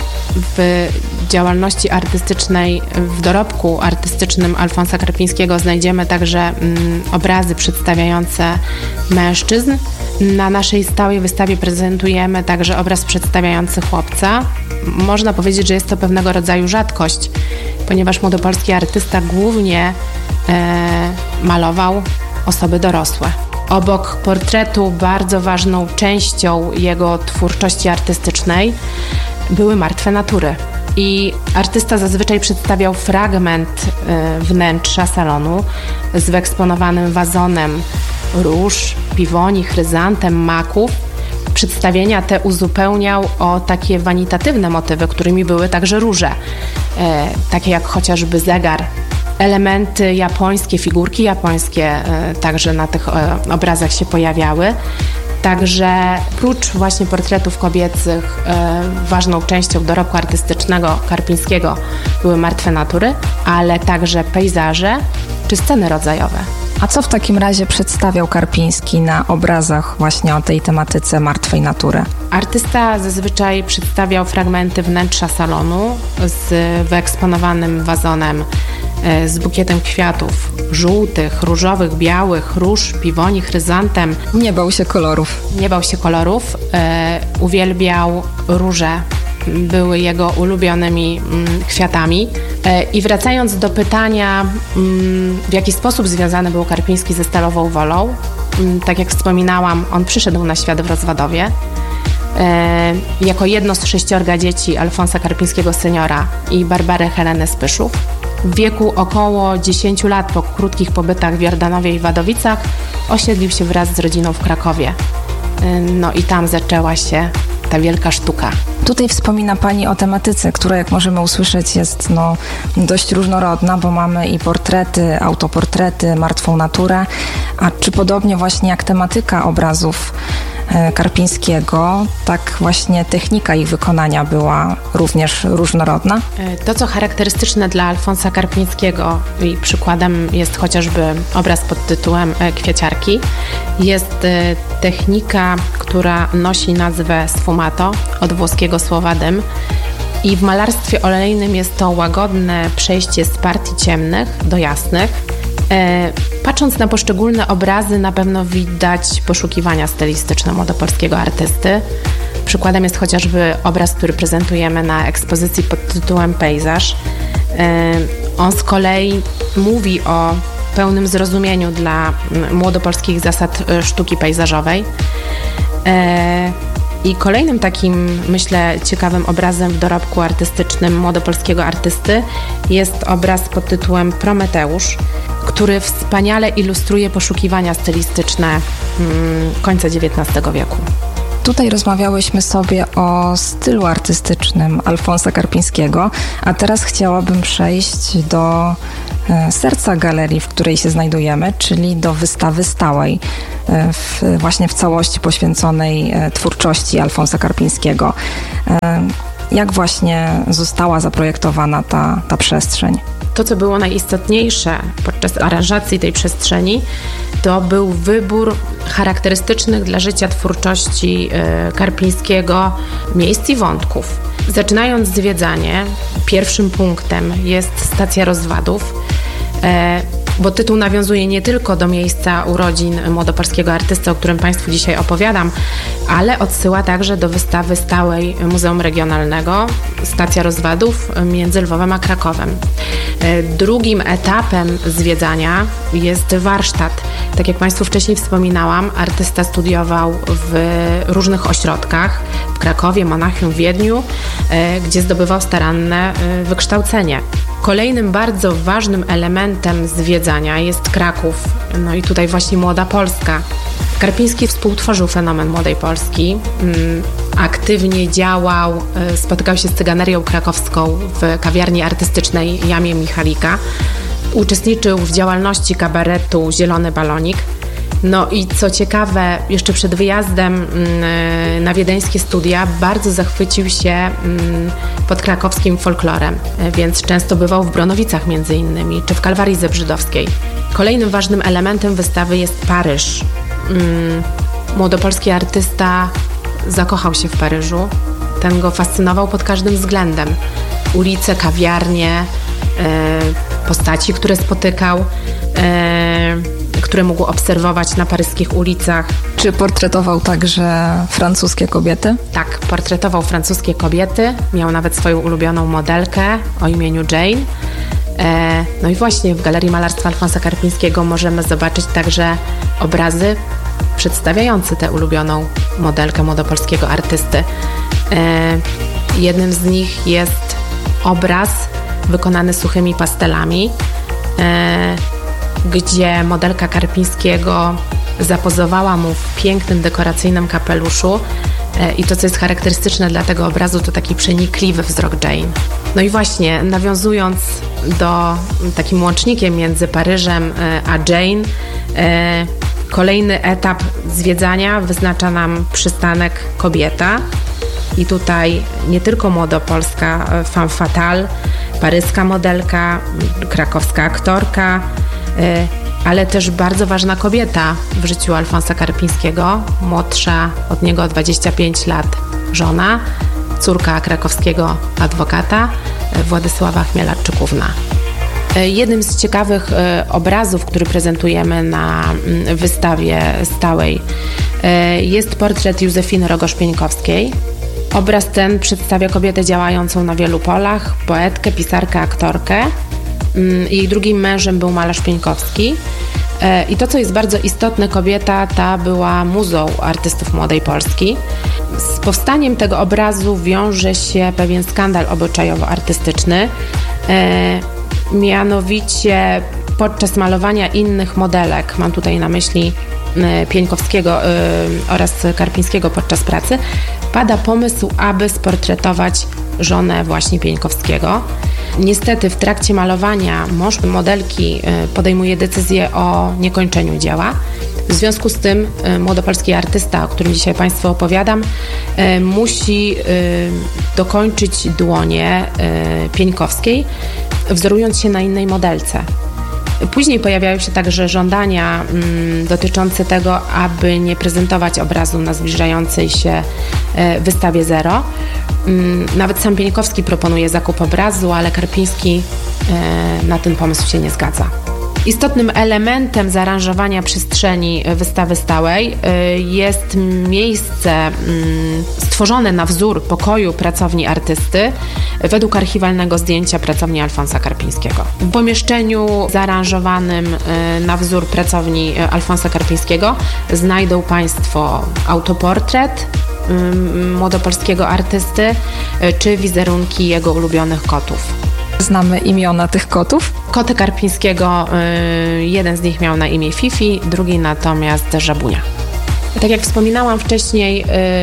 w działalności artystycznej, w dorobku artystycznym Alfonsa Karpińskiego znajdziemy także mm, obrazy przedstawiające mężczyzn. Na naszej stałej wystawie prezentujemy także obraz przedstawiający chłopca. Można powiedzieć, że jest to pewnego rodzaju rzadkość, ponieważ młodopolski artysta głównie e, malował osoby dorosłe. Obok portretu bardzo ważną częścią jego twórczości artystycznej były martwe natury. I artysta zazwyczaj przedstawiał fragment y, wnętrza salonu z wyeksponowanym wazonem róż, piwoni, chryzantem, maków. Przedstawienia te uzupełniał o takie wanitatywne motywy, którymi były także róże, y, takie jak chociażby zegar. Elementy japońskie, figurki japońskie y, także na tych y, obrazach się pojawiały. Także prócz właśnie portretów kobiecych e, ważną częścią dorobku artystycznego Karpińskiego były martwe natury, ale także pejzaże czy sceny rodzajowe. A co w takim razie przedstawiał Karpiński na obrazach właśnie o tej tematyce martwej natury? Artysta zazwyczaj przedstawiał fragmenty wnętrza salonu z wyeksponowanym wazonem z bukietem kwiatów żółtych, różowych, białych, róż, piwoni, chryzantem. Nie bał się kolorów. Nie bał się kolorów. E, uwielbiał róże. Były jego ulubionymi mm, kwiatami. E, I wracając do pytania, mm, w jaki sposób związany był Karpiński ze Stalową Wolą, mm, tak jak wspominałam, on przyszedł na świat w Rozwadowie. E, jako jedno z sześciorga dzieci Alfonsa Karpińskiego seniora i Barbary Heleny Spyszów. W wieku około dziesięciu lat po krótkich pobytach w Jordanowie i Wadowicach osiedlił się wraz z rodziną w Krakowie. No i tam zaczęła się ta wielka sztuka. Tutaj wspomina Pani o tematyce, która, jak możemy usłyszeć, jest no, dość różnorodna, bo mamy i portrety, autoportrety, martwą naturę. A czy podobnie właśnie jak tematyka obrazów Karpińskiego, tak właśnie technika ich wykonania była również różnorodna? To, co charakterystyczne dla Alfonsa Karpińskiego i przykładem jest chociażby obraz pod tytułem Kwieciarki, jest technika, która nosi nazwę sfumato, od włoskiego słowa dym. I w malarstwie olejnym jest to łagodne przejście z partii ciemnych do jasnych. E, patrząc na poszczególne obrazy, na pewno widać poszukiwania stylistyczne młodopolskiego artysty. Przykładem jest chociażby obraz, który prezentujemy na ekspozycji pod tytułem Pejzaż. On z kolei mówi o pełnym zrozumieniu dla młodopolskich zasad sztuki pejzażowej. I kolejnym takim, myślę, ciekawym obrazem w dorobku artystycznym młodopolskiego artysty jest obraz pod tytułem Prometeusz, który wspaniale ilustruje poszukiwania stylistyczne końca dziewiętnastego wieku. Tutaj rozmawiałyśmy sobie o stylu artystycznym Alfonsa Karpińskiego, a teraz chciałabym przejść do serca galerii, w której się znajdujemy, czyli do wystawy stałej, w, właśnie w całości poświęconej twórczości Alfonsa Karpińskiego. Jak właśnie została zaprojektowana ta, ta przestrzeń? To, co było najistotniejsze podczas aranżacji tej przestrzeni, to był wybór charakterystycznych dla życia twórczości Karpińskiego miejsc i wątków. Zaczynając zwiedzanie, pierwszym punktem jest stacja rozwadów, bo tytuł nawiązuje nie tylko do miejsca urodzin młodopolskiego artysty, o którym Państwu dzisiaj opowiadam, ale odsyła także do wystawy stałej Muzeum Regionalnego Stacja Rozwadów między Lwowem a Krakowem. Drugim etapem zwiedzania jest warsztat. Tak jak Państwu wcześniej wspominałam, artysta studiował w różnych ośrodkach, w Krakowie, Monachium, Wiedniu, gdzie zdobywał staranne wykształcenie. Kolejnym bardzo ważnym elementem zwiedzania jest Kraków, no i tutaj właśnie Młoda Polska. Karpiński współtworzył fenomen Młodej Polski, aktywnie działał, spotykał się z cyganerią krakowską w kawiarni artystycznej Jamie Michalika, uczestniczył w działalności kabaretu Zielony Balonik. No i co ciekawe, jeszcze przed wyjazdem na wiedeńskie studia bardzo zachwycił się podkrakowskim folklorem, więc często bywał w Bronowicach między innymi, czy w Kalwarii Zebrzydowskiej. Kolejnym ważnym elementem wystawy jest Paryż. Młodopolski artysta zakochał się w Paryżu. Ten go fascynował pod każdym względem. Ulice, kawiarnie, postaci, które spotykał, które mógł obserwować na paryskich ulicach. Czy portretował także francuskie kobiety? Tak, portretował francuskie kobiety. Miał nawet swoją ulubioną modelkę o imieniu Jane. No i właśnie w Galerii Malarstwa Alfonsa Karpińskiego możemy zobaczyć także obrazy przedstawiające tę ulubioną modelkę młodopolskiego artysty. Jednym z nich jest obraz wykonany suchymi pastelami, gdzie modelka Karpińskiego zapozowała mu w pięknym, dekoracyjnym kapeluszu i to, co jest charakterystyczne dla tego obrazu, to taki przenikliwy wzrok Jane. No i właśnie, nawiązując do takim łącznikiem między Paryżem a Jane, kolejny etap zwiedzania wyznacza nam przystanek Kobieta i tutaj nie tylko młodopolska femme fatale, paryska modelka, krakowska aktorka, ale też bardzo ważna kobieta w życiu Alfonsa Karpińskiego, młodsza od niego o dwadzieścia pięć lat żona, córka krakowskiego adwokata Władysława Chmielarczykówna. Jednym z ciekawych obrazów, który prezentujemy na wystawie stałej, jest portret Józefiny Rogosz-Pieńkowskiej. Obraz ten przedstawia kobietę działającą na wielu polach, poetkę, pisarkę, aktorkę. Jej drugim mężem był malarz Pieńkowski. I to, co jest bardzo istotne, kobieta ta była muzą artystów Młodej Polski. Z powstaniem tego obrazu wiąże się pewien skandal obyczajowo-artystyczny. Mianowicie podczas malowania innych modelek, mam tutaj na myśli Pieńkowskiego oraz Karpińskiego podczas pracy, pada pomysł, aby sportretować żonę właśnie Pieńkowskiego. Niestety w trakcie malowania mąż modelki podejmuje decyzję o niekończeniu dzieła. W związku z tym młodopolski artysta, o którym dzisiaj Państwu opowiadam, musi dokończyć dłonie Pieńkowskiej, wzorując się na innej modelce. Później pojawiają się także żądania mm, dotyczące tego, aby nie prezentować obrazu na zbliżającej się e, wystawie Zero. Mm, nawet sam Pieńkowski proponuje zakup obrazu, ale Karpiński e, na ten pomysł się nie zgadza. Istotnym elementem zaaranżowania przestrzeni wystawy stałej jest miejsce stworzone na wzór pokoju pracowni artysty według archiwalnego zdjęcia pracowni Alfonsa Karpińskiego. W pomieszczeniu zaaranżowanym na wzór pracowni Alfonsa Karpińskiego znajdą Państwo autoportret młodopolskiego artysty czy wizerunki jego ulubionych kotów. Znamy imiona tych kotów? Koty Karpińskiego, jeden z nich miał na imię Fifi, drugi natomiast Żabunia. Tak jak wspominałam wcześniej,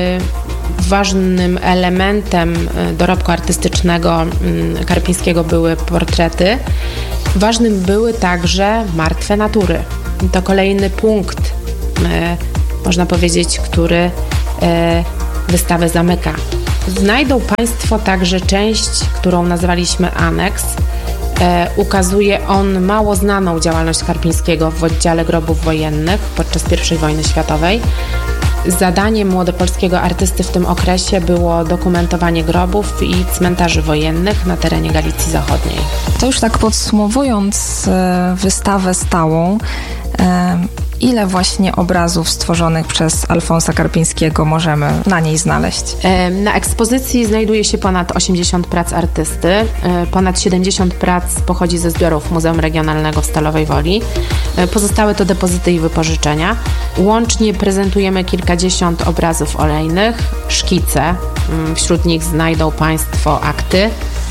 ważnym elementem dorobku artystycznego Karpińskiego były portrety. Ważnym były także martwe natury. To kolejny punkt, można powiedzieć, który wystawę zamyka. Znajdą Państwo także część, którą nazwaliśmy aneks. E, ukazuje on mało znaną działalność Karpińskiego w oddziale grobów wojennych podczas pierwszej wojny światowej. Zadaniem młodopolskiego artysty w tym okresie było dokumentowanie grobów i cmentarzy wojennych na terenie Galicji Zachodniej. To już tak podsumowując e, wystawę stałą, e, ile właśnie obrazów stworzonych przez Alfonsa Karpińskiego możemy na niej znaleźć? Na ekspozycji znajduje się ponad osiemdziesiąt prac artysty. Ponad siedemdziesiąt prac pochodzi ze zbiorów Muzeum Regionalnego w Stalowej Woli. Pozostałe to depozyty i wypożyczenia. Łącznie prezentujemy kilkadziesiąt obrazów olejnych, szkice. Wśród nich znajdą Państwo akty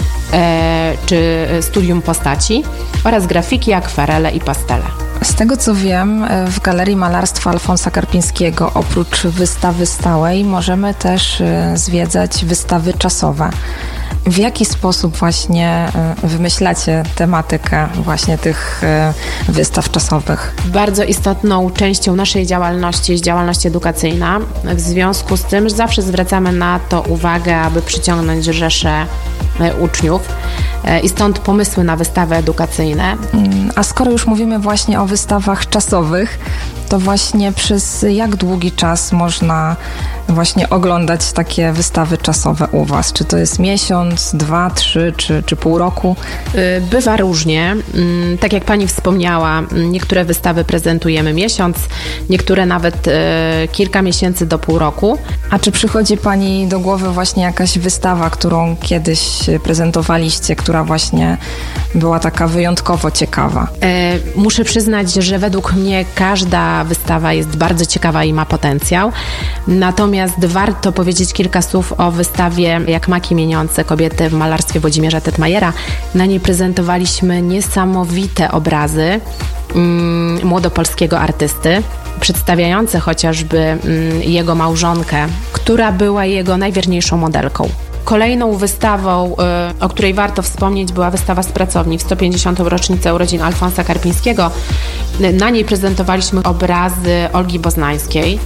czy studium postaci oraz grafiki, akwarele i pastele. Z tego co wiem, w Galerii Malarstwa Alfonsa Karpińskiego oprócz wystawy stałej możemy też zwiedzać wystawy czasowe. W jaki sposób właśnie wymyślacie tematykę właśnie tych wystaw czasowych? Bardzo istotną częścią naszej działalności jest działalność edukacyjna. W związku z tym zawsze zwracamy na to uwagę, aby przyciągnąć rzeszę uczniów i stąd pomysły na wystawy edukacyjne. A skoro już mówimy właśnie o wystawach czasowych, to właśnie przez jak długi czas można właśnie oglądać takie wystawy czasowe u Was? Czy to jest miesiąc, dwa, trzy, czy, czy pół roku? Bywa różnie. Tak jak Pani wspomniała, niektóre wystawy prezentujemy miesiąc, niektóre nawet kilka miesięcy do pół roku. A czy przychodzi Pani do głowy właśnie jakaś wystawa, którą kiedyś prezentowaliście, która właśnie była taka wyjątkowo ciekawa? Muszę przyznać, że według mnie każda wystawa jest bardzo ciekawa i ma potencjał. Natomiast warto powiedzieć kilka słów o wystawie Jak maki mieniące kobiety w malarstwie Włodzimierza Tetmajera. Na niej prezentowaliśmy niesamowite obrazy mm, młodopolskiego artysty, przedstawiające chociażby mm, jego małżonkę, która była jego najwierniejszą modelką. Kolejną wystawą, o której warto wspomnieć, była wystawa z pracowni w sto pięćdziesiątą rocznicę urodzin Alfonsa Karpińskiego. Na niej prezentowaliśmy obrazy Olgi Boznańskiej,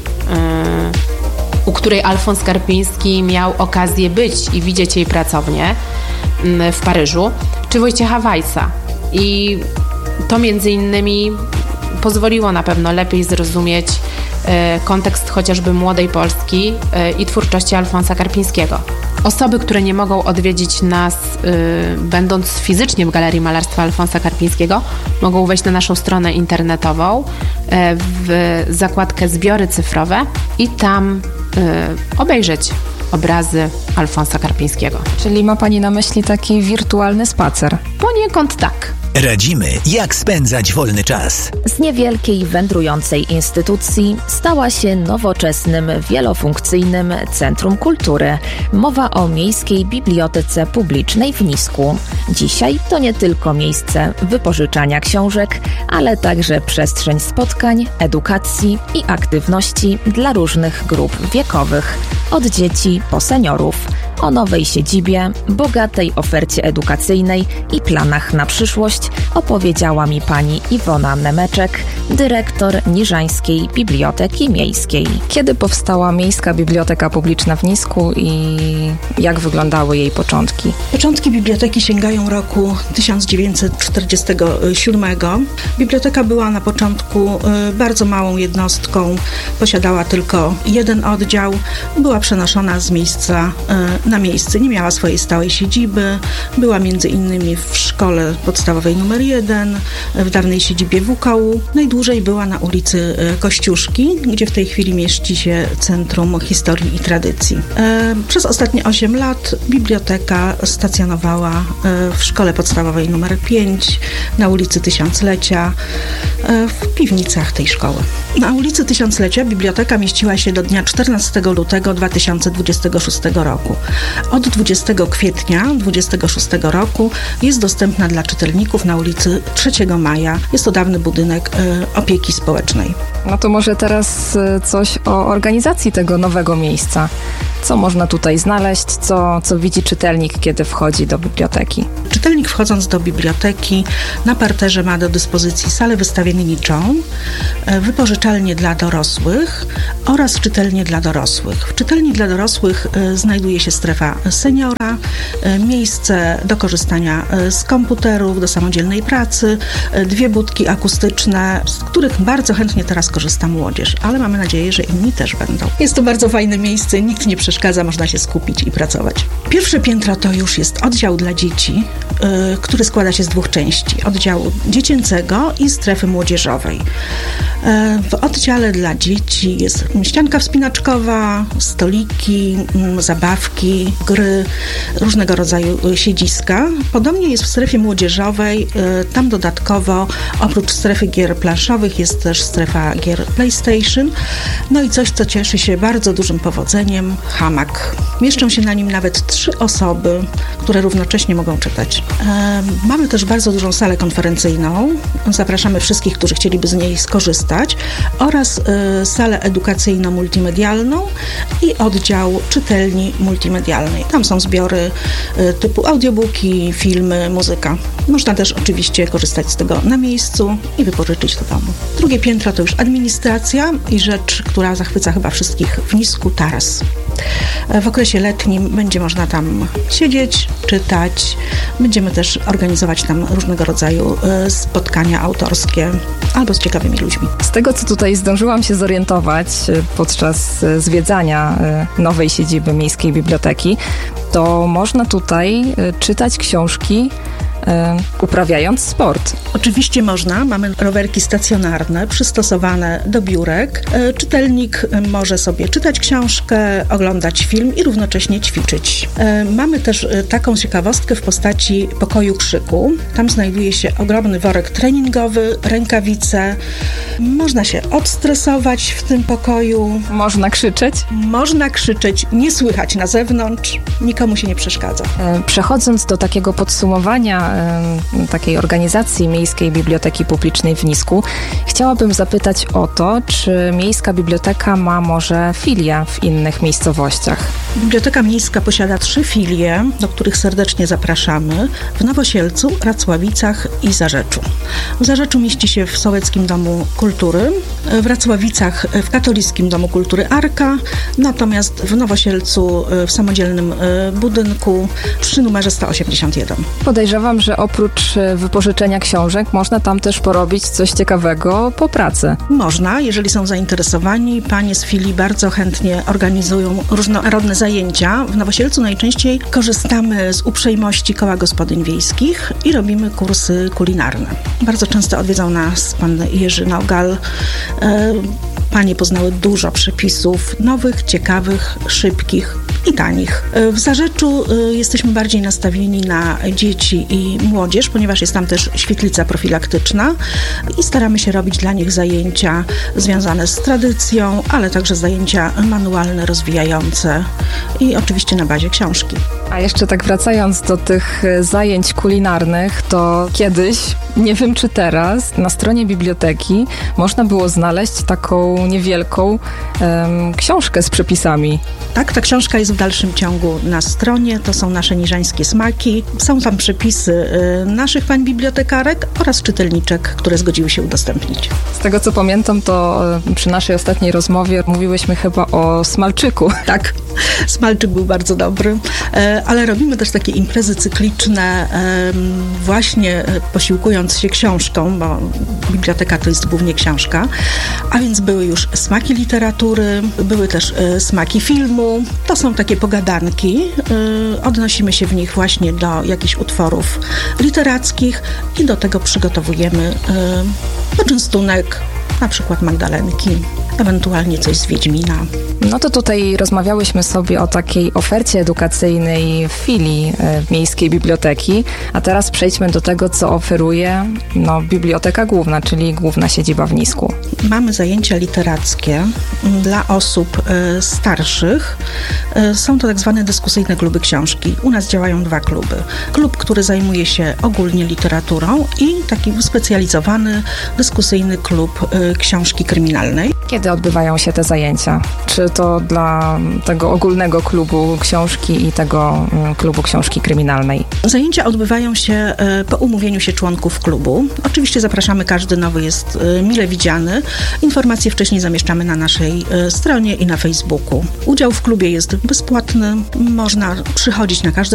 u której Alfons Karpiński miał okazję być i widzieć jej pracownię w Paryżu, czy Wojciecha Weissa. I to między innymi pozwoliło na pewno lepiej zrozumieć kontekst chociażby młodej Polski i twórczości Alfonsa Karpińskiego. Osoby, które nie mogą odwiedzić nas, y, będąc fizycznie w Galerii Malarstwa Alfonsa Karpińskiego, mogą wejść na naszą stronę internetową, y, w zakładkę Zbiory cyfrowe i tam y, obejrzeć obrazy Alfonsa Karpińskiego. Czyli ma Pani na myśli taki wirtualny spacer? Poniekąd tak. Radzimy, jak spędzać wolny czas. Z niewielkiej, wędrującej instytucji stała się nowoczesnym, wielofunkcyjnym Centrum Kultury. Mowa o Miejskiej Bibliotece Publicznej w Nisku. Dzisiaj to nie tylko miejsce wypożyczania książek, ale także przestrzeń spotkań, edukacji i aktywności dla różnych grup wiekowych, od dzieci po seniorów. O nowej siedzibie, bogatej ofercie edukacyjnej i planach na przyszłość opowiedziała mi pani Iwona Nemeczek, dyrektor Niżańskiej Biblioteki Miejskiej. Kiedy powstała Miejska Biblioteka Publiczna w Nisku i jak wyglądały jej początki? Początki biblioteki sięgają roku tysiąc dziewięćset czterdziestego siódmego. Biblioteka była na początku bardzo małą jednostką, posiadała tylko jeden oddział, była przenoszona z miejsca na miejscu. Nie miała swojej stałej siedziby. Była między innymi w szkole podstawowej numer jeden, w dawnej siedzibie W K U. Najdłużej była na ulicy Kościuszki, gdzie w tej chwili mieści się Centrum Historii i Tradycji. Przez ostatnie osiem lat biblioteka stacjonowała w szkole podstawowej numer pięć, na ulicy Tysiąclecia, w piwnicach tej szkoły. Na ulicy Tysiąclecia biblioteka mieściła się do dnia czternastego lutego dwa tysiące dwudziestego szóstego roku. Od dwudziestego kwietnia dwudziestego szóstego roku jest dostępna dla czytelników na ulicy trzeciego maja. Jest to dawny budynek y, opieki społecznej. No to może teraz coś o organizacji tego nowego miejsca. Co można tutaj znaleźć, co, co widzi czytelnik, kiedy wchodzi do biblioteki? Czytelnik wchodząc do biblioteki na parterze ma do dyspozycji salę wystawienniczą, wypożyczalnię dla dorosłych oraz czytelnię dla dorosłych. W czytelni dla dorosłych znajduje się strefa seniora, miejsce do korzystania z komputerów, do samodzielnej pracy, dwie budki akustyczne, z których bardzo chętnie teraz korzysta młodzież, ale mamy nadzieję, że inni też będą. Jest to bardzo fajne miejsce, nikt nie przeszkadza, można się skupić i pracować. Pierwsze piętro to już jest oddział dla dzieci, yy, który składa się z dwóch części. Oddziału dziecięcego i strefy młodzieżowej. Yy, w oddziale dla dzieci jest ścianka wspinaczkowa, stoliki, yy, zabawki, gry, różnego rodzaju siedziska. Podobnie jest w strefie młodzieżowej. Yy, tam dodatkowo oprócz strefy gier planszowych jest też strefa gier PlayStation. No i coś, co cieszy się bardzo dużym powodzeniem, hamak. Mieszczą się na nim nawet trzy osoby, które równocześnie mogą czytać. E, mamy też bardzo dużą salę konferencyjną. Zapraszamy wszystkich, którzy chcieliby z niej skorzystać, oraz e, salę edukacyjno-multimedialną i oddział czytelni multimedialnej. Tam są zbiory e, typu audiobooki, filmy, muzyka. Można też oczywiście korzystać z tego na miejscu i wypożyczyć do domu. Drugie piętro to już administracja i rzecz, która zachwyca chyba wszystkich w Nisku, taras. W okresie letnim będzie można tam siedzieć, czytać. Będziemy też organizować tam różnego rodzaju spotkania autorskie albo z ciekawymi ludźmi. Z tego, co tutaj zdążyłam się zorientować podczas zwiedzania nowej siedziby Miejskiej Biblioteki, to można tutaj czytać książki uprawiając sport. Oczywiście można. Mamy rowerki stacjonarne, przystosowane do biurek. Czytelnik może sobie czytać książkę, oglądać film i równocześnie ćwiczyć. Mamy też taką ciekawostkę w postaci pokoju krzyku. Tam znajduje się ogromny worek treningowy, rękawice. Można się odstresować w tym pokoju. Można krzyczeć? Można krzyczeć. Nie słychać na zewnątrz. Nikomu się nie przeszkadza. Przechodząc do takiego podsumowania takiej organizacji Miejskiej Biblioteki Publicznej w Nisku, chciałabym zapytać o to, czy Miejska Biblioteka ma może filie w innych miejscowościach? Biblioteka Miejska posiada trzy filie, do których serdecznie zapraszamy: w Nowosielcu, Racławicach i Zarzeczu. W Zarzeczu mieści się w Sołeckim Domu Kultury, w Racławicach w Katolickim Domu Kultury Arka, natomiast w Nowosielcu w samodzielnym budynku przy numerze sto osiemdziesiąt jeden. Podejrzewam, że oprócz wypożyczenia książek można tam też porobić coś ciekawego po pracy. Można, jeżeli są zainteresowani. Panie z filii bardzo chętnie organizują różnorodne zajęcia. W Nowosielcu najczęściej korzystamy z uprzejmości Koła Gospodyń Wiejskich i robimy kursy kulinarne. Bardzo często odwiedzał nas pan Jerzy Nogal. Panie poznały dużo przepisów nowych, ciekawych, szybkich i tanich. W Zarzeczu jesteśmy bardziej nastawieni na dzieci i młodzież, ponieważ jest tam też świetlica profilaktyczna i staramy się robić dla nich zajęcia związane z tradycją, ale także zajęcia manualne, rozwijające i oczywiście na bazie książki. A jeszcze tak wracając do tych zajęć kulinarnych, to kiedyś, nie wiem czy teraz, na stronie biblioteki można było znaleźć taką niewielką um, książkę z przepisami. Tak, ta książka jest w dalszym ciągu na stronie. To są nasze niżańskie smaki. Są tam przepisy y, naszych pań bibliotekarek oraz czytelniczek, które zgodziły się udostępnić. Z tego co pamiętam, to y, przy naszej ostatniej rozmowie mówiłyśmy chyba o smalczyku. Tak, smalczyk był bardzo dobry, y, ale robimy też takie imprezy cykliczne, y, właśnie posiłkując się książką, bo biblioteka to jest głównie książka, a więc były już smaki literatury, były też y, smaki filmu. To są takie pogadanki. Odnosimy się w nich właśnie do jakichś utworów literackich i do tego przygotowujemy poczęstunek, na przykład magdalenki, ewentualnie coś z Wiedźmina. No to tutaj rozmawiałyśmy sobie o takiej ofercie edukacyjnej w filii Miejskiej Biblioteki, a teraz przejdźmy do tego, co oferuje no, Biblioteka Główna, czyli główna siedziba w Nisku. Mamy zajęcia literackie dla osób y, starszych. Y, są to tak zwane dyskusyjne kluby książki. U nas działają dwa kluby. Klub, który zajmuje się ogólnie literaturą i taki wyspecjalizowany, dyskusyjny klub y, książki kryminalnej. Kiedy odbywają się te zajęcia? Czy to dla tego ogólnego klubu książki i tego klubu książki kryminalnej? Zajęcia odbywają się po umówieniu się członków klubu. Oczywiście zapraszamy, każdy nowy jest mile widziany. Informacje wcześniej zamieszczamy na naszej stronie i na Facebooku. Udział w klubie jest bezpłatny. Można przychodzić na każde